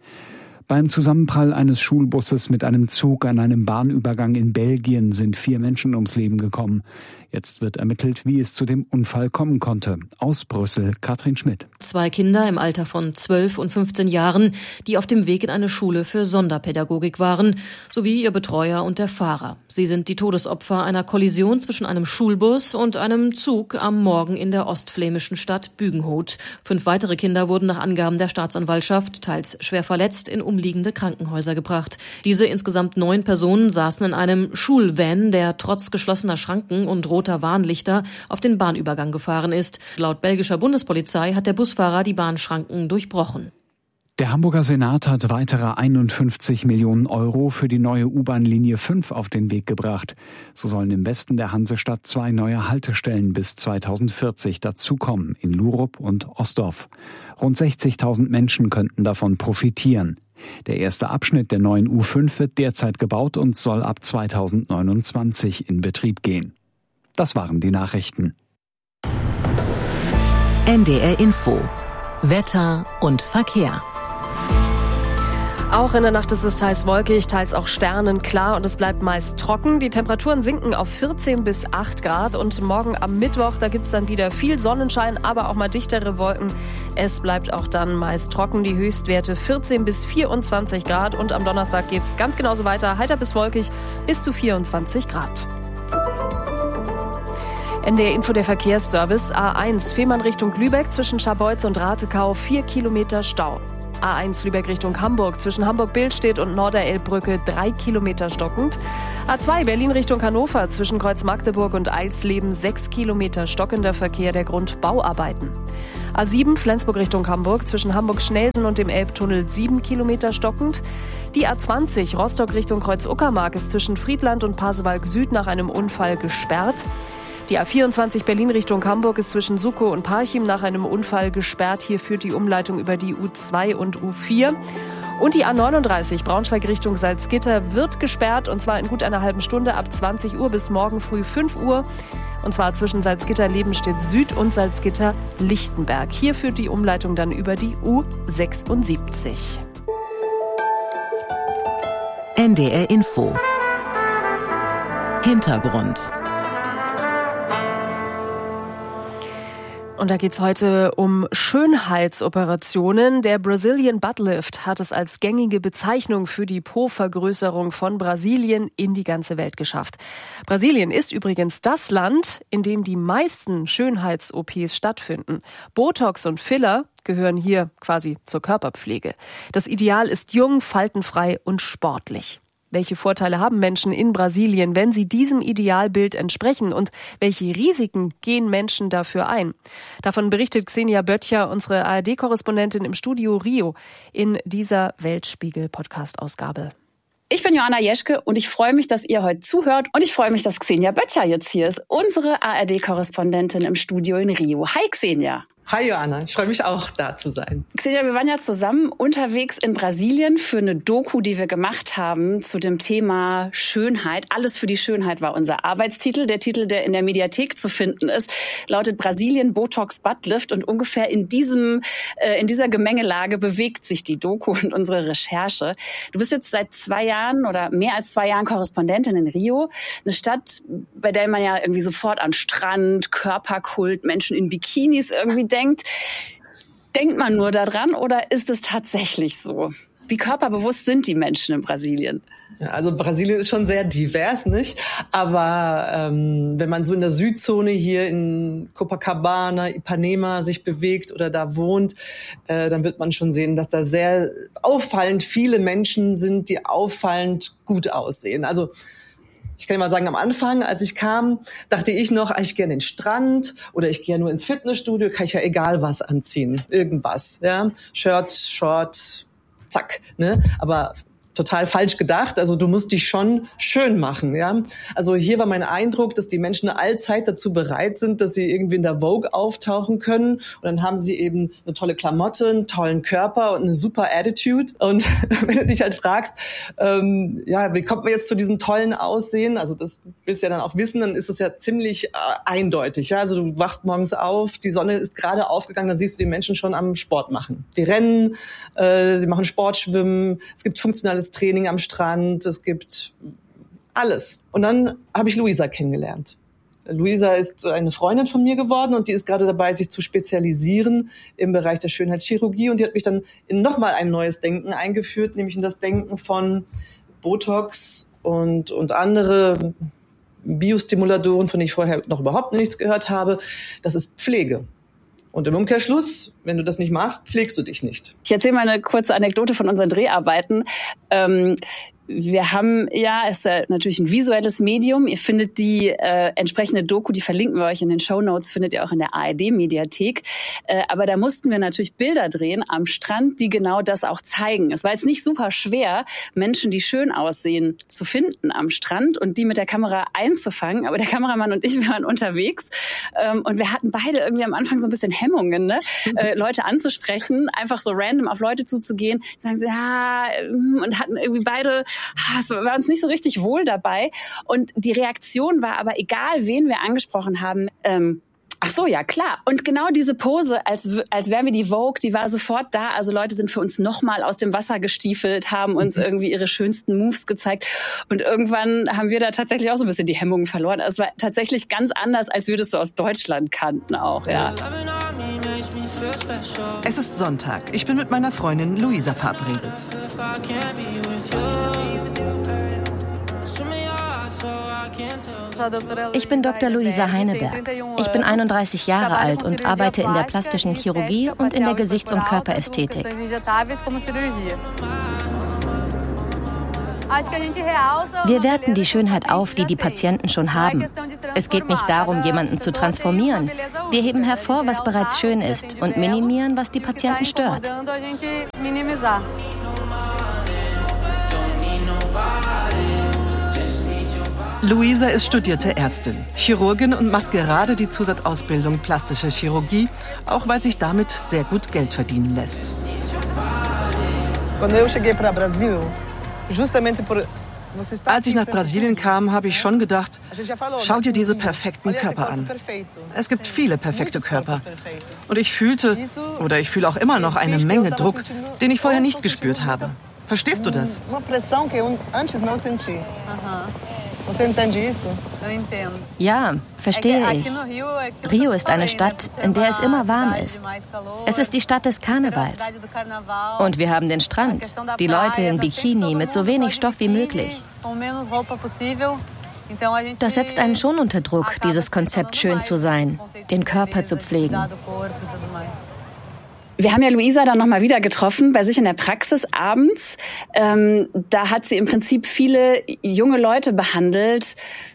Beim Zusammenprall eines Schulbusses mit einem Zug an einem Bahnübergang in Belgien sind vier Menschen ums Leben gekommen. Jetzt wird ermittelt, wie es zu dem Unfall kommen konnte. Aus Brüssel, Katrin Schmidt. Zwei Kinder im Alter von zwölf und fünfzehn Jahren, die auf dem Weg in eine Schule für Sonderpädagogik waren, sowie ihr Betreuer und der Fahrer. Sie sind die Todesopfer einer Kollision zwischen einem Schulbus und einem Zug am Morgen in der ostflämischen Stadt Bügenhout. Fünf weitere Kinder wurden nach Angaben der Staatsanwaltschaft teils schwer verletzt in umliegende Krankenhäuser gebracht. Diese insgesamt neun Personen saßen in einem Schulvan, der trotz geschlossener Schranken und roter Warnlichter auf den Bahnübergang gefahren ist. Laut belgischer Bundespolizei hat der Busfahrer die Bahnschranken durchbrochen. Der Hamburger Senat hat weitere einundfünfzig Millionen Euro für die neue U-Bahn-Linie fünf auf den Weg gebracht. So sollen im Westen der Hansestadt zwei neue Haltestellen bis zweitausendvierzig dazukommen, in Lurup und Osdorf. Rund sechzigtausend Menschen könnten davon profitieren. Der erste Abschnitt der neuen U fünf wird derzeit gebaut und soll ab zweitausendneunundzwanzig in Betrieb gehen. Das waren die Nachrichten. N D R Info. Wetter und Verkehr. Auch in der Nacht ist es teils wolkig, teils auch sternenklar und es bleibt meist trocken. Die Temperaturen sinken auf vierzehn bis acht Grad und morgen am Mittwoch, da gibt es dann wieder viel Sonnenschein, aber auch mal dichtere Wolken. Es bleibt auch dann meist trocken, die Höchstwerte vierzehn bis vierundzwanzig Grad und am Donnerstag geht es ganz genauso weiter, heiter bis wolkig bis zu vierundzwanzig Grad. N D R Info, der Verkehrsservice. A eins, Fehmarn Richtung Lübeck zwischen Scharbeutz und Ratekau, vier Kilometer Stau. A eins Lübeck Richtung Hamburg, zwischen Hamburg-Billstedt und Norderelbbrücke drei Kilometer stockend. A zwei Berlin Richtung Hannover, zwischen Kreuz Magdeburg und Eilsleben sechs Kilometer stockender Verkehr, der Grund Bauarbeiten. A sieben Flensburg Richtung Hamburg, zwischen Hamburg-Schnelsen und dem Elbtunnel sieben Kilometer stockend. Die A zwanzig Rostock Richtung Kreuz-Uckermark ist zwischen Friedland und Pasewalk Süd nach einem Unfall gesperrt. Die A vierundzwanzig Berlin Richtung Hamburg ist zwischen Suckow und Parchim nach einem Unfall gesperrt. Hier führt die Umleitung über die U zwei und U vier. Und die A neununddreißig Braunschweig Richtung Salzgitter wird gesperrt, und zwar in gut einer halben Stunde ab zwanzig Uhr bis morgen früh fünf Uhr. Und zwar zwischen Salzgitter-Lebenstedt Süd und Salzgitter-Lichtenberg. Hier führt die Umleitung dann über die U sechsundsiebzig. N D R Info. Hintergrund. Und da geht's heute um Schönheitsoperationen. Der Brazilian Butt Lift hat es als gängige Bezeichnung für die Po-Vergrößerung von Brasilien in die ganze Welt geschafft. Brasilien ist übrigens das Land, in dem die meisten Schönheits-O Ps stattfinden. Botox und Filler gehören hier quasi zur Körperpflege. Das Ideal ist jung, faltenfrei und sportlich. Welche Vorteile haben Menschen in Brasilien, wenn sie diesem Idealbild entsprechen? Und welche Risiken gehen Menschen dafür ein? Davon berichtet Xenia Böttcher, unsere A R D-Korrespondentin im Studio Rio, in dieser Weltspiegel-Podcast-Ausgabe. Ich bin Joanna Jeschke und ich freue mich, dass ihr heute zuhört. Und ich freue mich, dass Xenia Böttcher jetzt hier ist, unsere A R D-Korrespondentin im Studio in Rio. Hi Xenia. Hi Joanna, ich freue mich auch, da zu sein. Xenia, wir waren ja zusammen unterwegs in Brasilien für eine Doku, die wir gemacht haben zu dem Thema Schönheit. Alles für die Schönheit war unser Arbeitstitel. Der Titel, der in der Mediathek zu finden ist, lautet Brasilien Botox Butt Lift. Und ungefähr in diesem, äh, in dieser Gemengelage bewegt sich die Doku und unsere Recherche. Du bist jetzt seit zwei Jahren oder mehr als zwei Jahren Korrespondentin in Rio. Eine Stadt, bei der man ja irgendwie sofort an Strand, Körperkult, Menschen in Bikinis irgendwie denkt. Denkt, denkt man nur daran oder ist es tatsächlich so? Wie körperbewusst sind die Menschen in Brasilien? Ja, also Brasilien ist schon sehr divers, nicht? Aber ähm, wenn man so in der Südzone hier in Copacabana, Ipanema sich bewegt oder da wohnt, äh, dann wird man schon sehen, dass da sehr auffallend viele Menschen sind, die auffallend gut aussehen. Also ich kann mal sagen, am Anfang, als ich kam, dachte ich noch, ich gehe an den Strand oder ich gehe nur ins Fitnessstudio, kann ich ja egal was anziehen, irgendwas, ja, Shirts, Short, zack, ne, aber total falsch gedacht. Also du musst dich schon schön machen, ja. Also hier war mein Eindruck, dass die Menschen allzeit dazu bereit sind, dass sie irgendwie in der Vogue auftauchen können. Und dann haben sie eben eine tolle Klamotte, einen tollen Körper und eine super Attitude. Und wenn du dich halt fragst, ähm, ja, wie kommt man jetzt zu diesem tollen Aussehen? Also das willst du ja dann auch wissen, dann ist das ja ziemlich äh, eindeutig. Ja? Also du wachst morgens auf, die Sonne ist gerade aufgegangen, dann siehst du die Menschen schon am Sport machen. Die rennen, äh, sie machen Sportschwimmen, es gibt funktionales Training am Strand, es gibt alles. Und dann habe ich Luisa kennengelernt. Luisa ist eine Freundin von mir geworden und die ist gerade dabei, sich zu spezialisieren im Bereich der Schönheitschirurgie, und die hat mich dann in nochmal ein neues Denken eingeführt, nämlich in das Denken von Botox und, und andere Biostimulatoren, von denen ich vorher noch überhaupt nichts gehört habe. Das ist Pflege. Und im Umkehrschluss, wenn du das nicht machst, pflegst du dich nicht. Ich erzähle mal eine kurze Anekdote von unseren Dreharbeiten. Ähm, Wir haben ja, es ist ja natürlich ein visuelles Medium. Ihr findet die äh, entsprechende Doku, die verlinken wir euch in den Shownotes, findet ihr auch in der A R D-Mediathek. Äh, aber da mussten wir natürlich Bilder drehen am Strand, die genau das auch zeigen. Es war jetzt nicht super schwer, Menschen, die schön aussehen, zu finden am Strand und die mit der Kamera einzufangen. Aber der Kameramann und ich, wir waren unterwegs ähm, und wir hatten beide irgendwie am Anfang so ein bisschen Hemmungen, ne? äh, Leute anzusprechen, einfach so random auf Leute zuzugehen, sagen sie, ja, und hatten irgendwie beide, es war uns nicht so richtig wohl dabei. Und die Reaktion war aber, egal wen wir angesprochen haben, ähm, ach so, ja, klar. Und genau diese Pose, als, als wären wir die Vogue, die war sofort da. Also Leute sind für uns nochmal aus dem Wasser gestiefelt, haben uns irgendwie ihre schönsten Moves gezeigt. Und irgendwann haben wir da tatsächlich auch so ein bisschen die Hemmungen verloren. Es war tatsächlich ganz anders, als wir das so aus Deutschland kannten auch, ja. Es ist Sonntag. Ich bin mit meiner Freundin Luisa verabredet. Ich bin Doktor Luisa Heineberg. Ich bin einunddreißig Jahre alt und arbeite in der plastischen Chirurgie und in der Gesichts- und Körperästhetik. Wir werten die Schönheit auf, die die Patienten schon haben. Es geht nicht darum, jemanden zu transformieren. Wir heben hervor, was bereits schön ist und minimieren, was die Patienten stört. Luisa ist studierte Ärztin, Chirurgin und macht gerade die Zusatzausbildung plastische Chirurgie, auch weil sich damit sehr gut Geld verdienen lässt. Als ich nach Brasilien kam, habe ich schon gedacht, schau dir diese perfekten Körper an. Es gibt viele perfekte Körper. Und ich fühlte, oder ich fühle auch immer noch eine Menge Druck, den ich vorher nicht gespürt habe. Verstehst du das? Ja, verstehe ich. Rio ist eine Stadt, in der es immer warm ist. Es ist die Stadt des Karnevals. Und wir haben den Strand, die Leute in Bikini mit so wenig Stoff wie möglich. Das setzt einen schon unter Druck, dieses Konzept schön zu sein, den Körper zu pflegen. Wir haben ja Luisa dann nochmal wieder getroffen, bei sich in der Praxis abends. Ähm, da hat sie im Prinzip viele junge Leute behandelt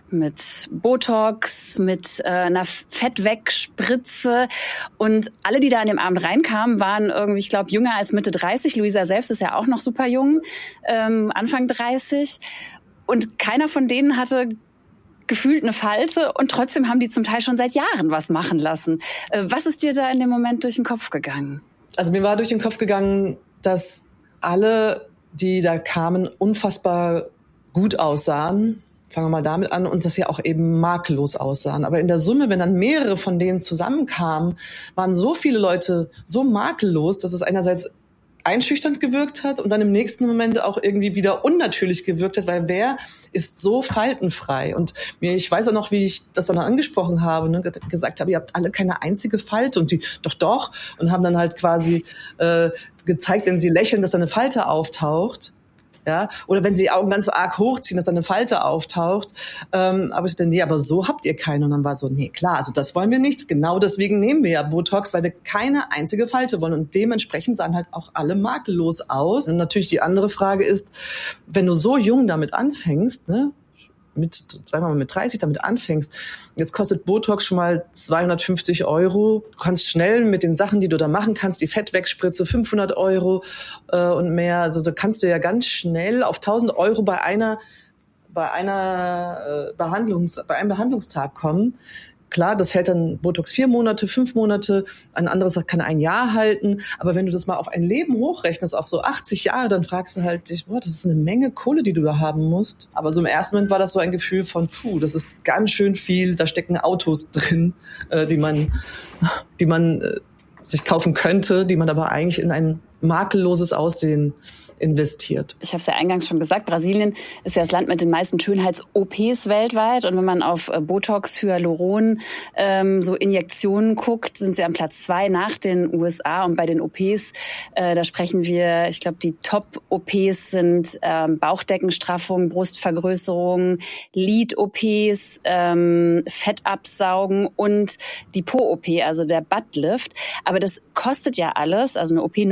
mit Botox, mit äh, einer Fettwegspritze. Und alle, die da an dem Abend reinkamen, waren irgendwie, ich glaube, jünger als Mitte dreißig. Luisa selbst ist ja auch noch super jung, ähm, Anfang dreißig. Und keiner von denen hatte gefühlt eine Falte und trotzdem haben die zum Teil schon seit Jahren was machen lassen. Äh, was ist dir da in dem Moment durch den Kopf gegangen? Also mir war durch den Kopf gegangen, dass alle, die da kamen, unfassbar gut aussahen. Fangen wir mal damit an. Und dass sie auch eben makellos aussahen. Aber in der Summe, wenn dann mehrere von denen zusammenkamen, waren so viele Leute so makellos, dass es einerseits einschüchternd gewirkt hat und dann im nächsten Moment auch irgendwie wieder unnatürlich gewirkt hat, weil wer ist so faltenfrei? Und mir, ich weiß auch noch, wie ich das dann angesprochen habe, ne, gesagt habe, ihr habt alle keine einzige Falte und die, doch, doch, und haben dann halt quasi äh, gezeigt, wenn sie lächeln, dass da eine Falte auftaucht. Ja, oder wenn sie die Augen ganz arg hochziehen, dass da eine Falte auftaucht. Ähm, aber ich dachte, nee, aber so habt ihr keine. Und dann war so, nee, klar, also das wollen wir nicht. Genau deswegen nehmen wir ja Botox, weil wir keine einzige Falte wollen. Und dementsprechend sahen halt auch alle makellos aus. Und natürlich die andere Frage ist, wenn du so jung damit anfängst, ne, mit, sagen wir mal, mit dreißig damit anfängst, jetzt kostet Botox schon mal zweihundertfünfzig Euro. Du kannst schnell mit den Sachen, die du da machen kannst, die Fettwegspritze fünfhundert Euro äh, und mehr. Also da kannst du ja ganz schnell auf tausend Euro bei einer, bei einer äh, Behandlungs, bei einem Behandlungstag kommen. Klar, das hält dann Botox vier Monate, fünf Monate, ein anderes kann ein Jahr halten. Aber wenn du das mal auf ein Leben hochrechnest, auf so achtzig Jahre, dann fragst du halt dich, boah, das ist eine Menge Kohle, die du da haben musst. Aber so im ersten Moment war das so ein Gefühl von, puh, das ist ganz schön viel, da stecken Autos drin, äh, die man, die man äh, sich kaufen könnte, die man aber eigentlich in ein makelloses Aussehen investiert. Ich habe es ja eingangs schon gesagt, Brasilien ist ja das Land mit den meisten Schönheits-O Ps weltweit. Und wenn man auf Botox, Hyaluron, ähm, so Injektionen guckt, sind sie am Platz zwei nach den U S A. Und bei den O Ps, äh, da sprechen wir, ich glaube, die Top-O Ps sind ähm, Bauchdeckenstraffung, Brustvergrößerung, Lid-O Ps, ähm, Fettabsaugen und die Po-O P, also der Buttlift. Aber das kostet ja alles, also eine O P noch mal mehr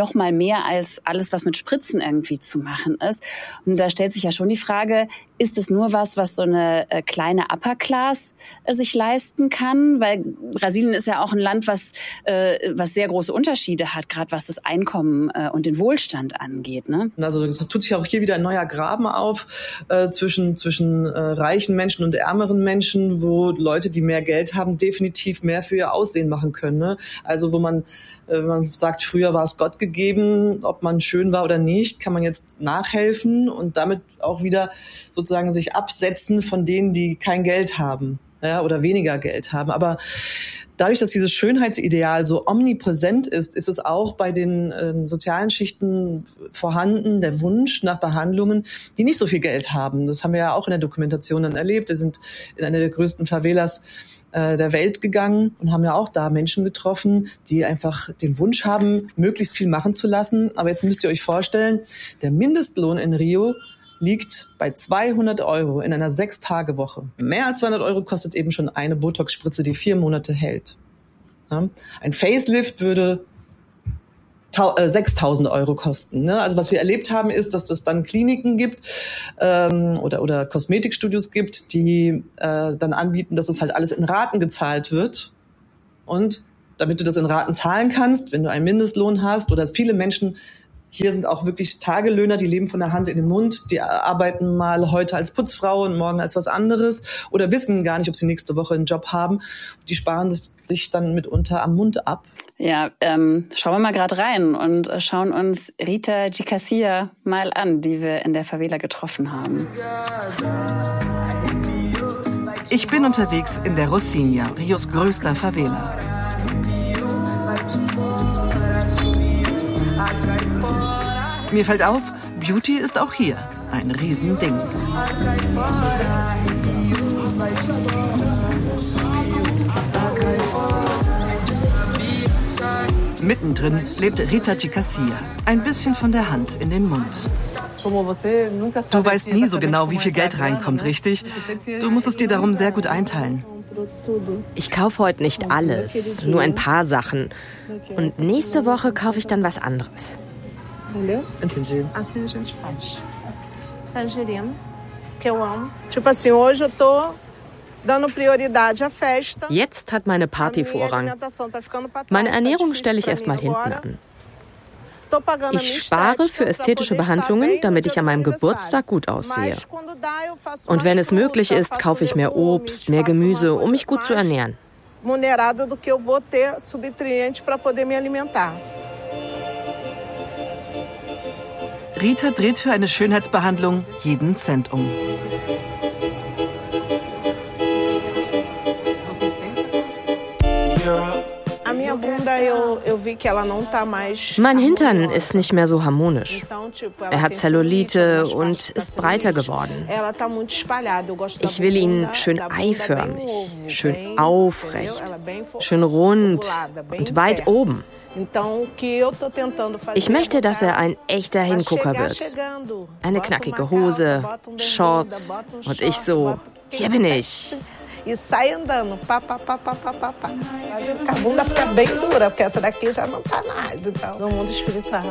mehr als alles, was mit Spritzen irgendwie zu machen ist. Und da stellt sich ja schon die Frage, ist es nur was, was so eine äh, kleine Upper Class äh, sich leisten kann? Weil Brasilien ist ja auch ein Land, was, äh, was sehr große Unterschiede hat, gerade was das Einkommen äh, und den Wohlstand angeht. Ne? Also es tut sich auch hier wieder ein neuer Graben auf äh, zwischen, zwischen äh, reichen Menschen und ärmeren Menschen, wo Leute, die mehr Geld haben, definitiv mehr für ihr Aussehen machen können. Ne? Also wo man, äh, man sagt, früher war es Gott gegeben, ob man schön war oder nicht, kann man jetzt nachhelfen und damit auch wieder sozusagen sich absetzen von denen, die kein Geld haben, ja, oder weniger Geld haben. Aber dadurch, dass dieses Schönheitsideal so omnipräsent ist, ist es auch bei den ähm, sozialen Schichten vorhanden, der Wunsch nach Behandlungen, die nicht so viel Geld haben. Das haben wir ja auch in der Dokumentation dann erlebt. Wir sind in einer der größten Favelas äh, der Welt gegangen und haben ja auch da Menschen getroffen, die einfach den Wunsch haben, möglichst viel machen zu lassen. Aber jetzt müsst ihr euch vorstellen, der Mindestlohn in Rio liegt bei zweihundert Euro in einer Sechs-Tage-Woche. Mehr als zweihundert Euro kostet eben schon eine Botox-Spritze, die vier Monate hält. Ja? Ein Facelift würde äh, sechstausend Euro kosten. Ne? Also was wir erlebt haben, ist, dass es dann Kliniken gibt ähm, oder, oder Kosmetikstudios gibt, die äh, dann anbieten, dass es halt alles in Raten gezahlt wird. Und damit du das in Raten zahlen kannst, wenn du einen Mindestlohn hast oder viele Menschen. Hier sind auch wirklich Tagelöhner, die leben von der Hand in den Mund. Die arbeiten mal heute als Putzfrau und morgen als was anderes oder wissen gar nicht, ob sie nächste Woche einen Job haben. Die sparen sich dann mitunter am Mund ab. Ja, ähm, schauen wir mal gerade rein und schauen uns Rita Gicassia mal an, die wir in der Favela getroffen haben. Ich bin unterwegs in der Rocinha, Rios größter Favela. Mir fällt auf, Beauty ist auch hier ein Riesending. Mittendrin lebt Rita Gicassia, ein bisschen von der Hand in den Mund. Du weißt nie so genau, wie viel Geld reinkommt, richtig? Du musst es dir darum sehr gut einteilen. Ich kaufe heute nicht alles, nur ein paar Sachen. Und nächste Woche kaufe ich dann was anderes. Entendeu? Entendi. Assim a gente faz. Tangerina, que eu amo. Tipo assim, hoje eu tô dando prioridade à festa. Jetzt hat meine Party Vorrang. Meine Ernährung stelle ich erstmal hinten an. Ich spare für ästhetische Behandlungen, damit ich an meinem Geburtstag gut aussehe. Und wenn es möglich ist, kaufe ich mehr Obst, mehr Gemüse, um mich gut zu ernähren. Remunerada do que eu vou ter subnutrientes para poder me alimentar. Rita dreht für eine Schönheitsbehandlung jeden Cent um. Mein Hintern ist nicht mehr so harmonisch. Er hat Zellulite und ist breiter geworden. Ich will ihn schön eiförmig, schön aufrecht, schön rund und weit oben. Ich möchte, dass er ein echter Hingucker wird. Eine knackige Hose, Shorts und ich so, hier bin ich. E sai andando, pá, pá, pá, pá, pá, pá, pá. A bunda fica bem dura, porque essa daqui já não tá mais, então, no mundo espiritual.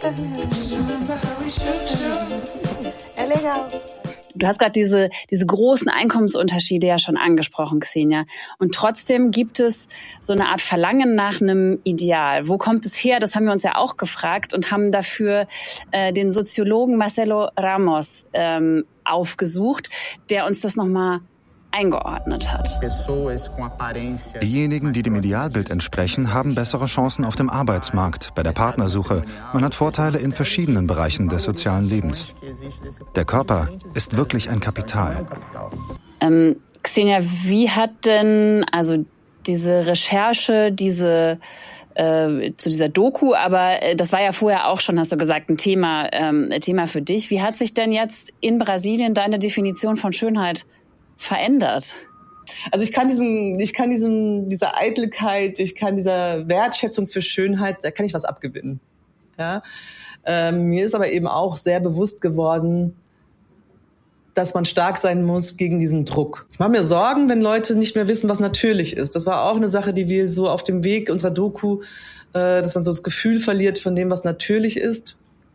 É legal. Du hast gerade diese, diese großen Einkommensunterschiede ja schon angesprochen, Xenia. Und trotzdem gibt es so eine Art Verlangen nach einem Ideal. Wo kommt es her? Das haben wir uns ja auch gefragt und haben dafür äh, den Soziologen Marcelo Ramos ähm, aufgesucht, der uns das nochmal eingeordnet hat. Diejenigen, die dem Idealbild entsprechen, haben bessere Chancen auf dem Arbeitsmarkt, bei der Partnersuche. Man hat Vorteile in verschiedenen Bereichen des sozialen Lebens. Der Körper ist wirklich ein Kapital. Ähm, Xenia, wie hat denn also diese Recherche, diese äh, zu dieser Doku, aber äh, das war ja vorher auch schon, hast du gesagt, ein Thema, ähm, ein Thema für dich. Wie hat sich denn jetzt in Brasilien deine Definition von Schönheit verändert? Also ich kann diesen, ich kann diesen, dieser Eitelkeit, ich kann dieser Wertschätzung für Schönheit, da kann ich was abgewinnen. Ja, ähm, mir ist aber eben auch sehr bewusst geworden, dass man stark sein muss gegen diesen Druck. Ich mache mir Sorgen, wenn Leute nicht mehr wissen, was natürlich ist. Das war auch eine Sache, die wir so auf dem Weg unserer Doku, äh, dass man so das Gefühl verliert von dem, was natürlich ist.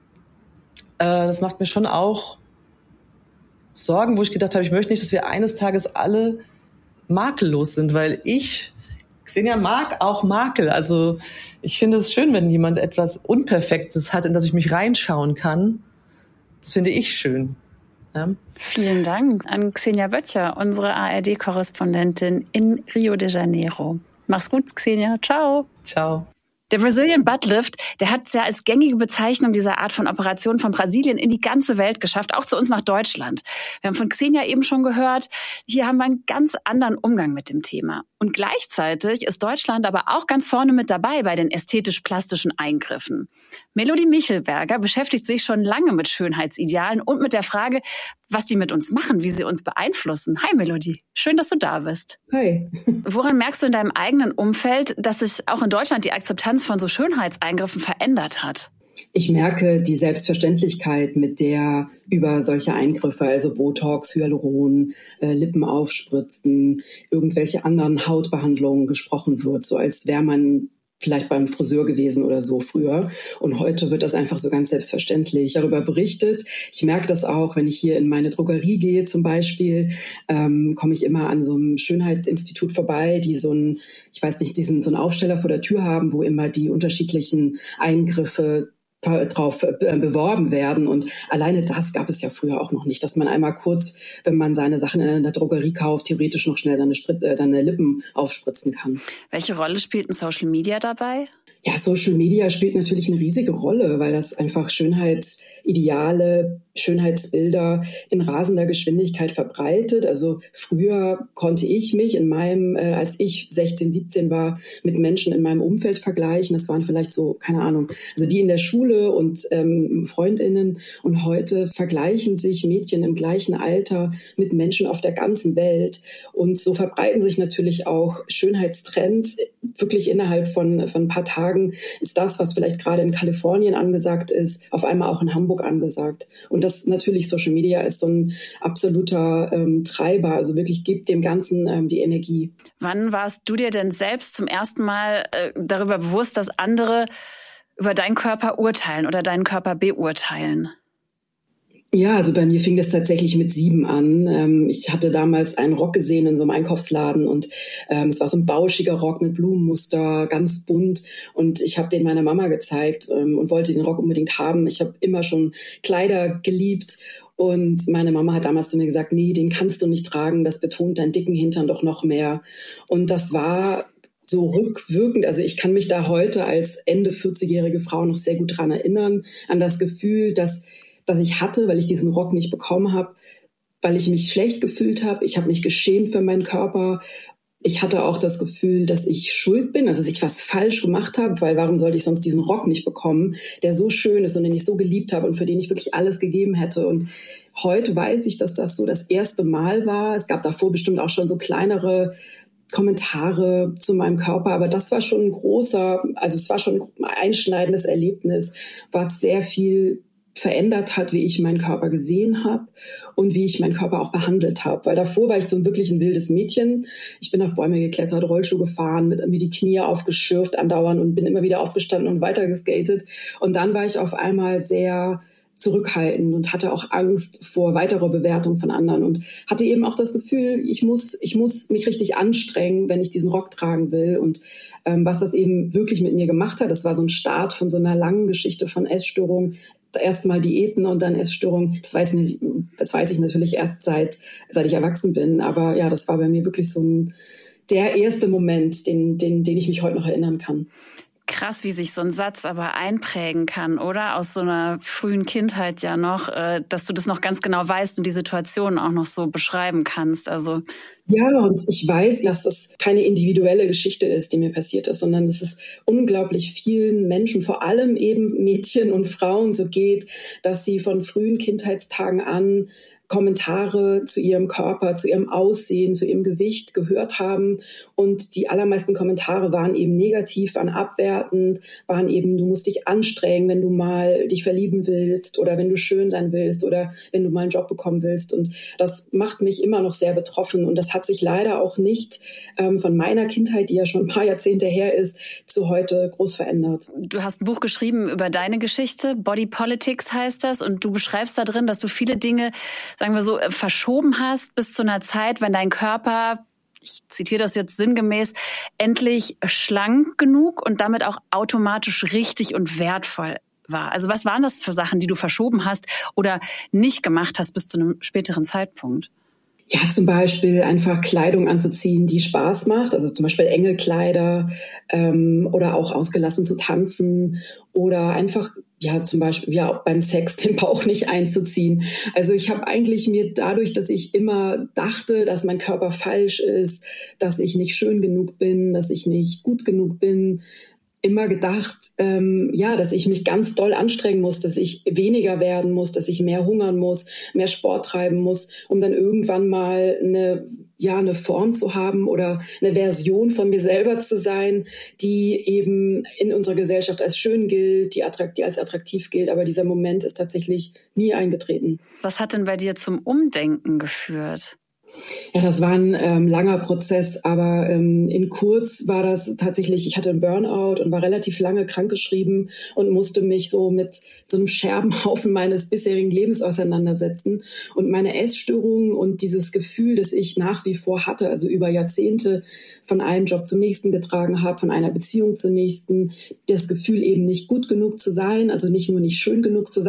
Äh, das macht mir schon auch Sorgen, wo ich gedacht habe, ich möchte nicht, dass wir eines Tages alle makellos sind, weil ich, Xenia, mag auch Makel. Also ich finde es schön, wenn jemand etwas Unperfektes hat, in das ich mich reinschauen kann. Das finde ich schön. Ja. Vielen Dank an Xenia Böttcher, unsere A R D-Korrespondentin in Rio de Janeiro. Mach's gut, Xenia. Ciao. Ciao. Der Brazilian Butt Lift, der hat es ja als gängige Bezeichnung dieser Art von Operation von Brasilien in die ganze Welt geschafft, auch zu uns nach Deutschland. Wir haben von Xenia eben schon gehört, hier haben wir einen ganz anderen Umgang mit dem Thema. Und gleichzeitig ist Deutschland aber auch ganz vorne mit dabei bei den ästhetisch-plastischen Eingriffen. Melodie Michelberger beschäftigt sich schon lange mit Schönheitsidealen und mit der Frage, was die mit uns machen, wie sie uns beeinflussen. Hi Melodie, schön, dass du da bist. Hi. Woran merkst du in deinem eigenen Umfeld, dass sich auch in Deutschland die Akzeptanz von so Schönheitseingriffen verändert hat? Ich merke die Selbstverständlichkeit, mit der über solche Eingriffe, also Botox, Hyaluron, äh, Lippen aufspritzen, irgendwelche anderen Hautbehandlungen gesprochen wird, so als wäre man vielleicht beim Friseur gewesen oder so früher. Und heute wird das einfach so ganz selbstverständlich darüber berichtet. Ich merke das auch, wenn ich hier in meine Drogerie gehe zum Beispiel, ähm, komme ich immer an so einem Schönheitsinstitut vorbei, die so ein, ich weiß nicht, diesen so einen Aufsteller vor der Tür haben, wo immer die unterschiedlichen Eingriffe drauf beworben werden. Und alleine das gab es ja früher auch noch nicht, dass man einmal kurz, wenn man seine Sachen in der Drogerie kauft, theoretisch noch schnell seine, Sprit- äh, seine Lippen aufspritzen kann. Welche Rolle spielt ein Social Media dabei? Ja, Social Media spielt natürlich eine riesige Rolle, weil das einfach Schönheitsideale, Schönheitsbilder in rasender Geschwindigkeit verbreitet. Also früher konnte ich mich in meinem, äh, als ich sechzehn, siebzehn war, mit Menschen in meinem Umfeld vergleichen. Das waren vielleicht so, keine Ahnung, also die in der Schule und ähm, FreundInnen. Und heute vergleichen sich Mädchen im gleichen Alter mit Menschen auf der ganzen Welt. Und so verbreiten sich natürlich auch Schönheitstrends wirklich innerhalb von, von ein paar Tagen. Ist das, was vielleicht gerade in Kalifornien angesagt ist, auf einmal auch in Hamburg angesagt. Und das natürlich, Social Media ist so ein absoluter ähm, Treiber, also wirklich gibt dem Ganzen ähm, die Energie. Wann warst du dir denn selbst zum ersten Mal äh, darüber bewusst, dass andere über deinen Körper urteilen oder deinen Körper beurteilen? Ja, also bei mir fing das tatsächlich mit sieben an. Ich hatte damals einen Rock gesehen in so einem Einkaufsladen und ähm, es war so ein bauschiger Rock mit Blumenmuster, ganz bunt. Und ich habe den meiner Mama gezeigt ähm, und wollte den Rock unbedingt haben. Ich habe immer schon Kleider geliebt. Und meine Mama hat damals zu mir gesagt, nee, den kannst du nicht tragen, das betont deinen dicken Hintern doch noch mehr. Und das war so rückwirkend, also ich kann mich da heute als Ende vierzigjährige Frau noch sehr gut dran erinnern, an das Gefühl, dass das ich hatte, weil ich diesen Rock nicht bekommen habe, weil ich mich schlecht gefühlt habe. Ich habe mich geschämt für meinen Körper. Ich hatte auch das Gefühl, dass ich schuld bin, also dass ich was falsch gemacht habe, weil warum sollte ich sonst diesen Rock nicht bekommen, der so schön ist und den ich so geliebt habe und für den ich wirklich alles gegeben hätte. Und heute weiß ich, dass das so das erste Mal war. Es gab davor bestimmt auch schon so kleinere Kommentare zu meinem Körper, aber das war schon ein großer, also es war schon ein einschneidendes Erlebnis, was sehr viel verändert hat, wie ich meinen Körper gesehen habe und wie ich meinen Körper auch behandelt habe. Weil davor war ich so ein wirklich ein wildes Mädchen. Ich bin auf Bäume geklettert, Rollschuh gefahren, mit mir die Knie aufgeschürft andauernd und bin immer wieder aufgestanden und weiter geskatet. Und dann war ich auf einmal sehr zurückhaltend und hatte auch Angst vor weiterer Bewertung von anderen und hatte eben auch das Gefühl, ich muss, ich muss mich richtig anstrengen, wenn ich diesen Rock tragen will. Und ähm, was das eben wirklich mit mir gemacht hat, das war so ein Start von so einer langen Geschichte von Essstörungen. Erstmal Diäten und dann Essstörungen. Das weiß ich nicht, das weiß ich natürlich erst seit, seit ich erwachsen bin. Aber ja, das war bei mir wirklich so ein, der erste Moment, den, den, den ich mich heute noch erinnern kann. Krass, wie sich so ein Satz aber einprägen kann, oder? Aus so einer frühen Kindheit ja noch, dass du das noch ganz genau weißt und die Situation auch noch so beschreiben kannst. Also Ja, und ich weiß, dass das keine individuelle Geschichte ist, die mir passiert ist, sondern dass es unglaublich vielen Menschen, vor allem eben Mädchen und Frauen so geht, dass sie von frühen Kindheitstagen an Kommentare zu ihrem Körper, zu ihrem Aussehen, zu ihrem Gewicht gehört haben. Und die allermeisten Kommentare waren eben negativ, waren abwertend, waren eben, du musst dich anstrengen, wenn du mal dich verlieben willst oder wenn du schön sein willst oder wenn du mal einen Job bekommen willst. Und das macht mich immer noch sehr betroffen. Und das hat sich leider auch nicht ähm, von meiner Kindheit, die ja schon ein paar Jahrzehnte her ist, zu heute groß verändert. Du hast ein Buch geschrieben über deine Geschichte, Body Politics heißt das. Und du beschreibst da drin, dass du viele Dinge, sagen wir so, verschoben hast bis zu einer Zeit, wenn dein Körper, ich zitiere das jetzt sinngemäß, endlich schlank genug und damit auch automatisch richtig und wertvoll war. Also was waren das für Sachen, die du verschoben hast oder nicht gemacht hast bis zu einem späteren Zeitpunkt? Ja, zum Beispiel einfach Kleidung anzuziehen, die Spaß macht, also zum Beispiel enge Kleider ähm, oder auch ausgelassen zu tanzen oder einfach, ja, zum Beispiel ja auch beim Sex den Bauch nicht einzuziehen. Also ich habe eigentlich mir dadurch, dass ich immer dachte, dass mein Körper falsch ist, dass ich nicht schön genug bin, dass ich nicht gut genug bin, immer gedacht, ähm, ja, dass ich mich ganz doll anstrengen muss, dass ich weniger werden muss, dass ich mehr hungern muss, mehr Sport treiben muss, um dann irgendwann mal eine, ja, eine Form zu haben oder eine Version von mir selber zu sein, die eben in unserer Gesellschaft als schön gilt, die, attrakt- die als attraktiv gilt. Aber dieser Moment ist tatsächlich nie eingetreten. Was hat denn bei dir zum Umdenken geführt? Ja, das war ein ähm, langer Prozess, aber ähm, in kurz war das tatsächlich, ich hatte einen Burnout und war relativ lange krankgeschrieben und musste mich so mit so einem Scherbenhaufen meines bisherigen Lebens auseinandersetzen. Und meine Essstörungen und dieses Gefühl, das ich nach wie vor hatte, also über Jahrzehnte von einem Job zum nächsten getragen habe, von einer Beziehung zur nächsten, das Gefühl eben nicht gut genug zu sein, also nicht nur nicht schön genug zu sein,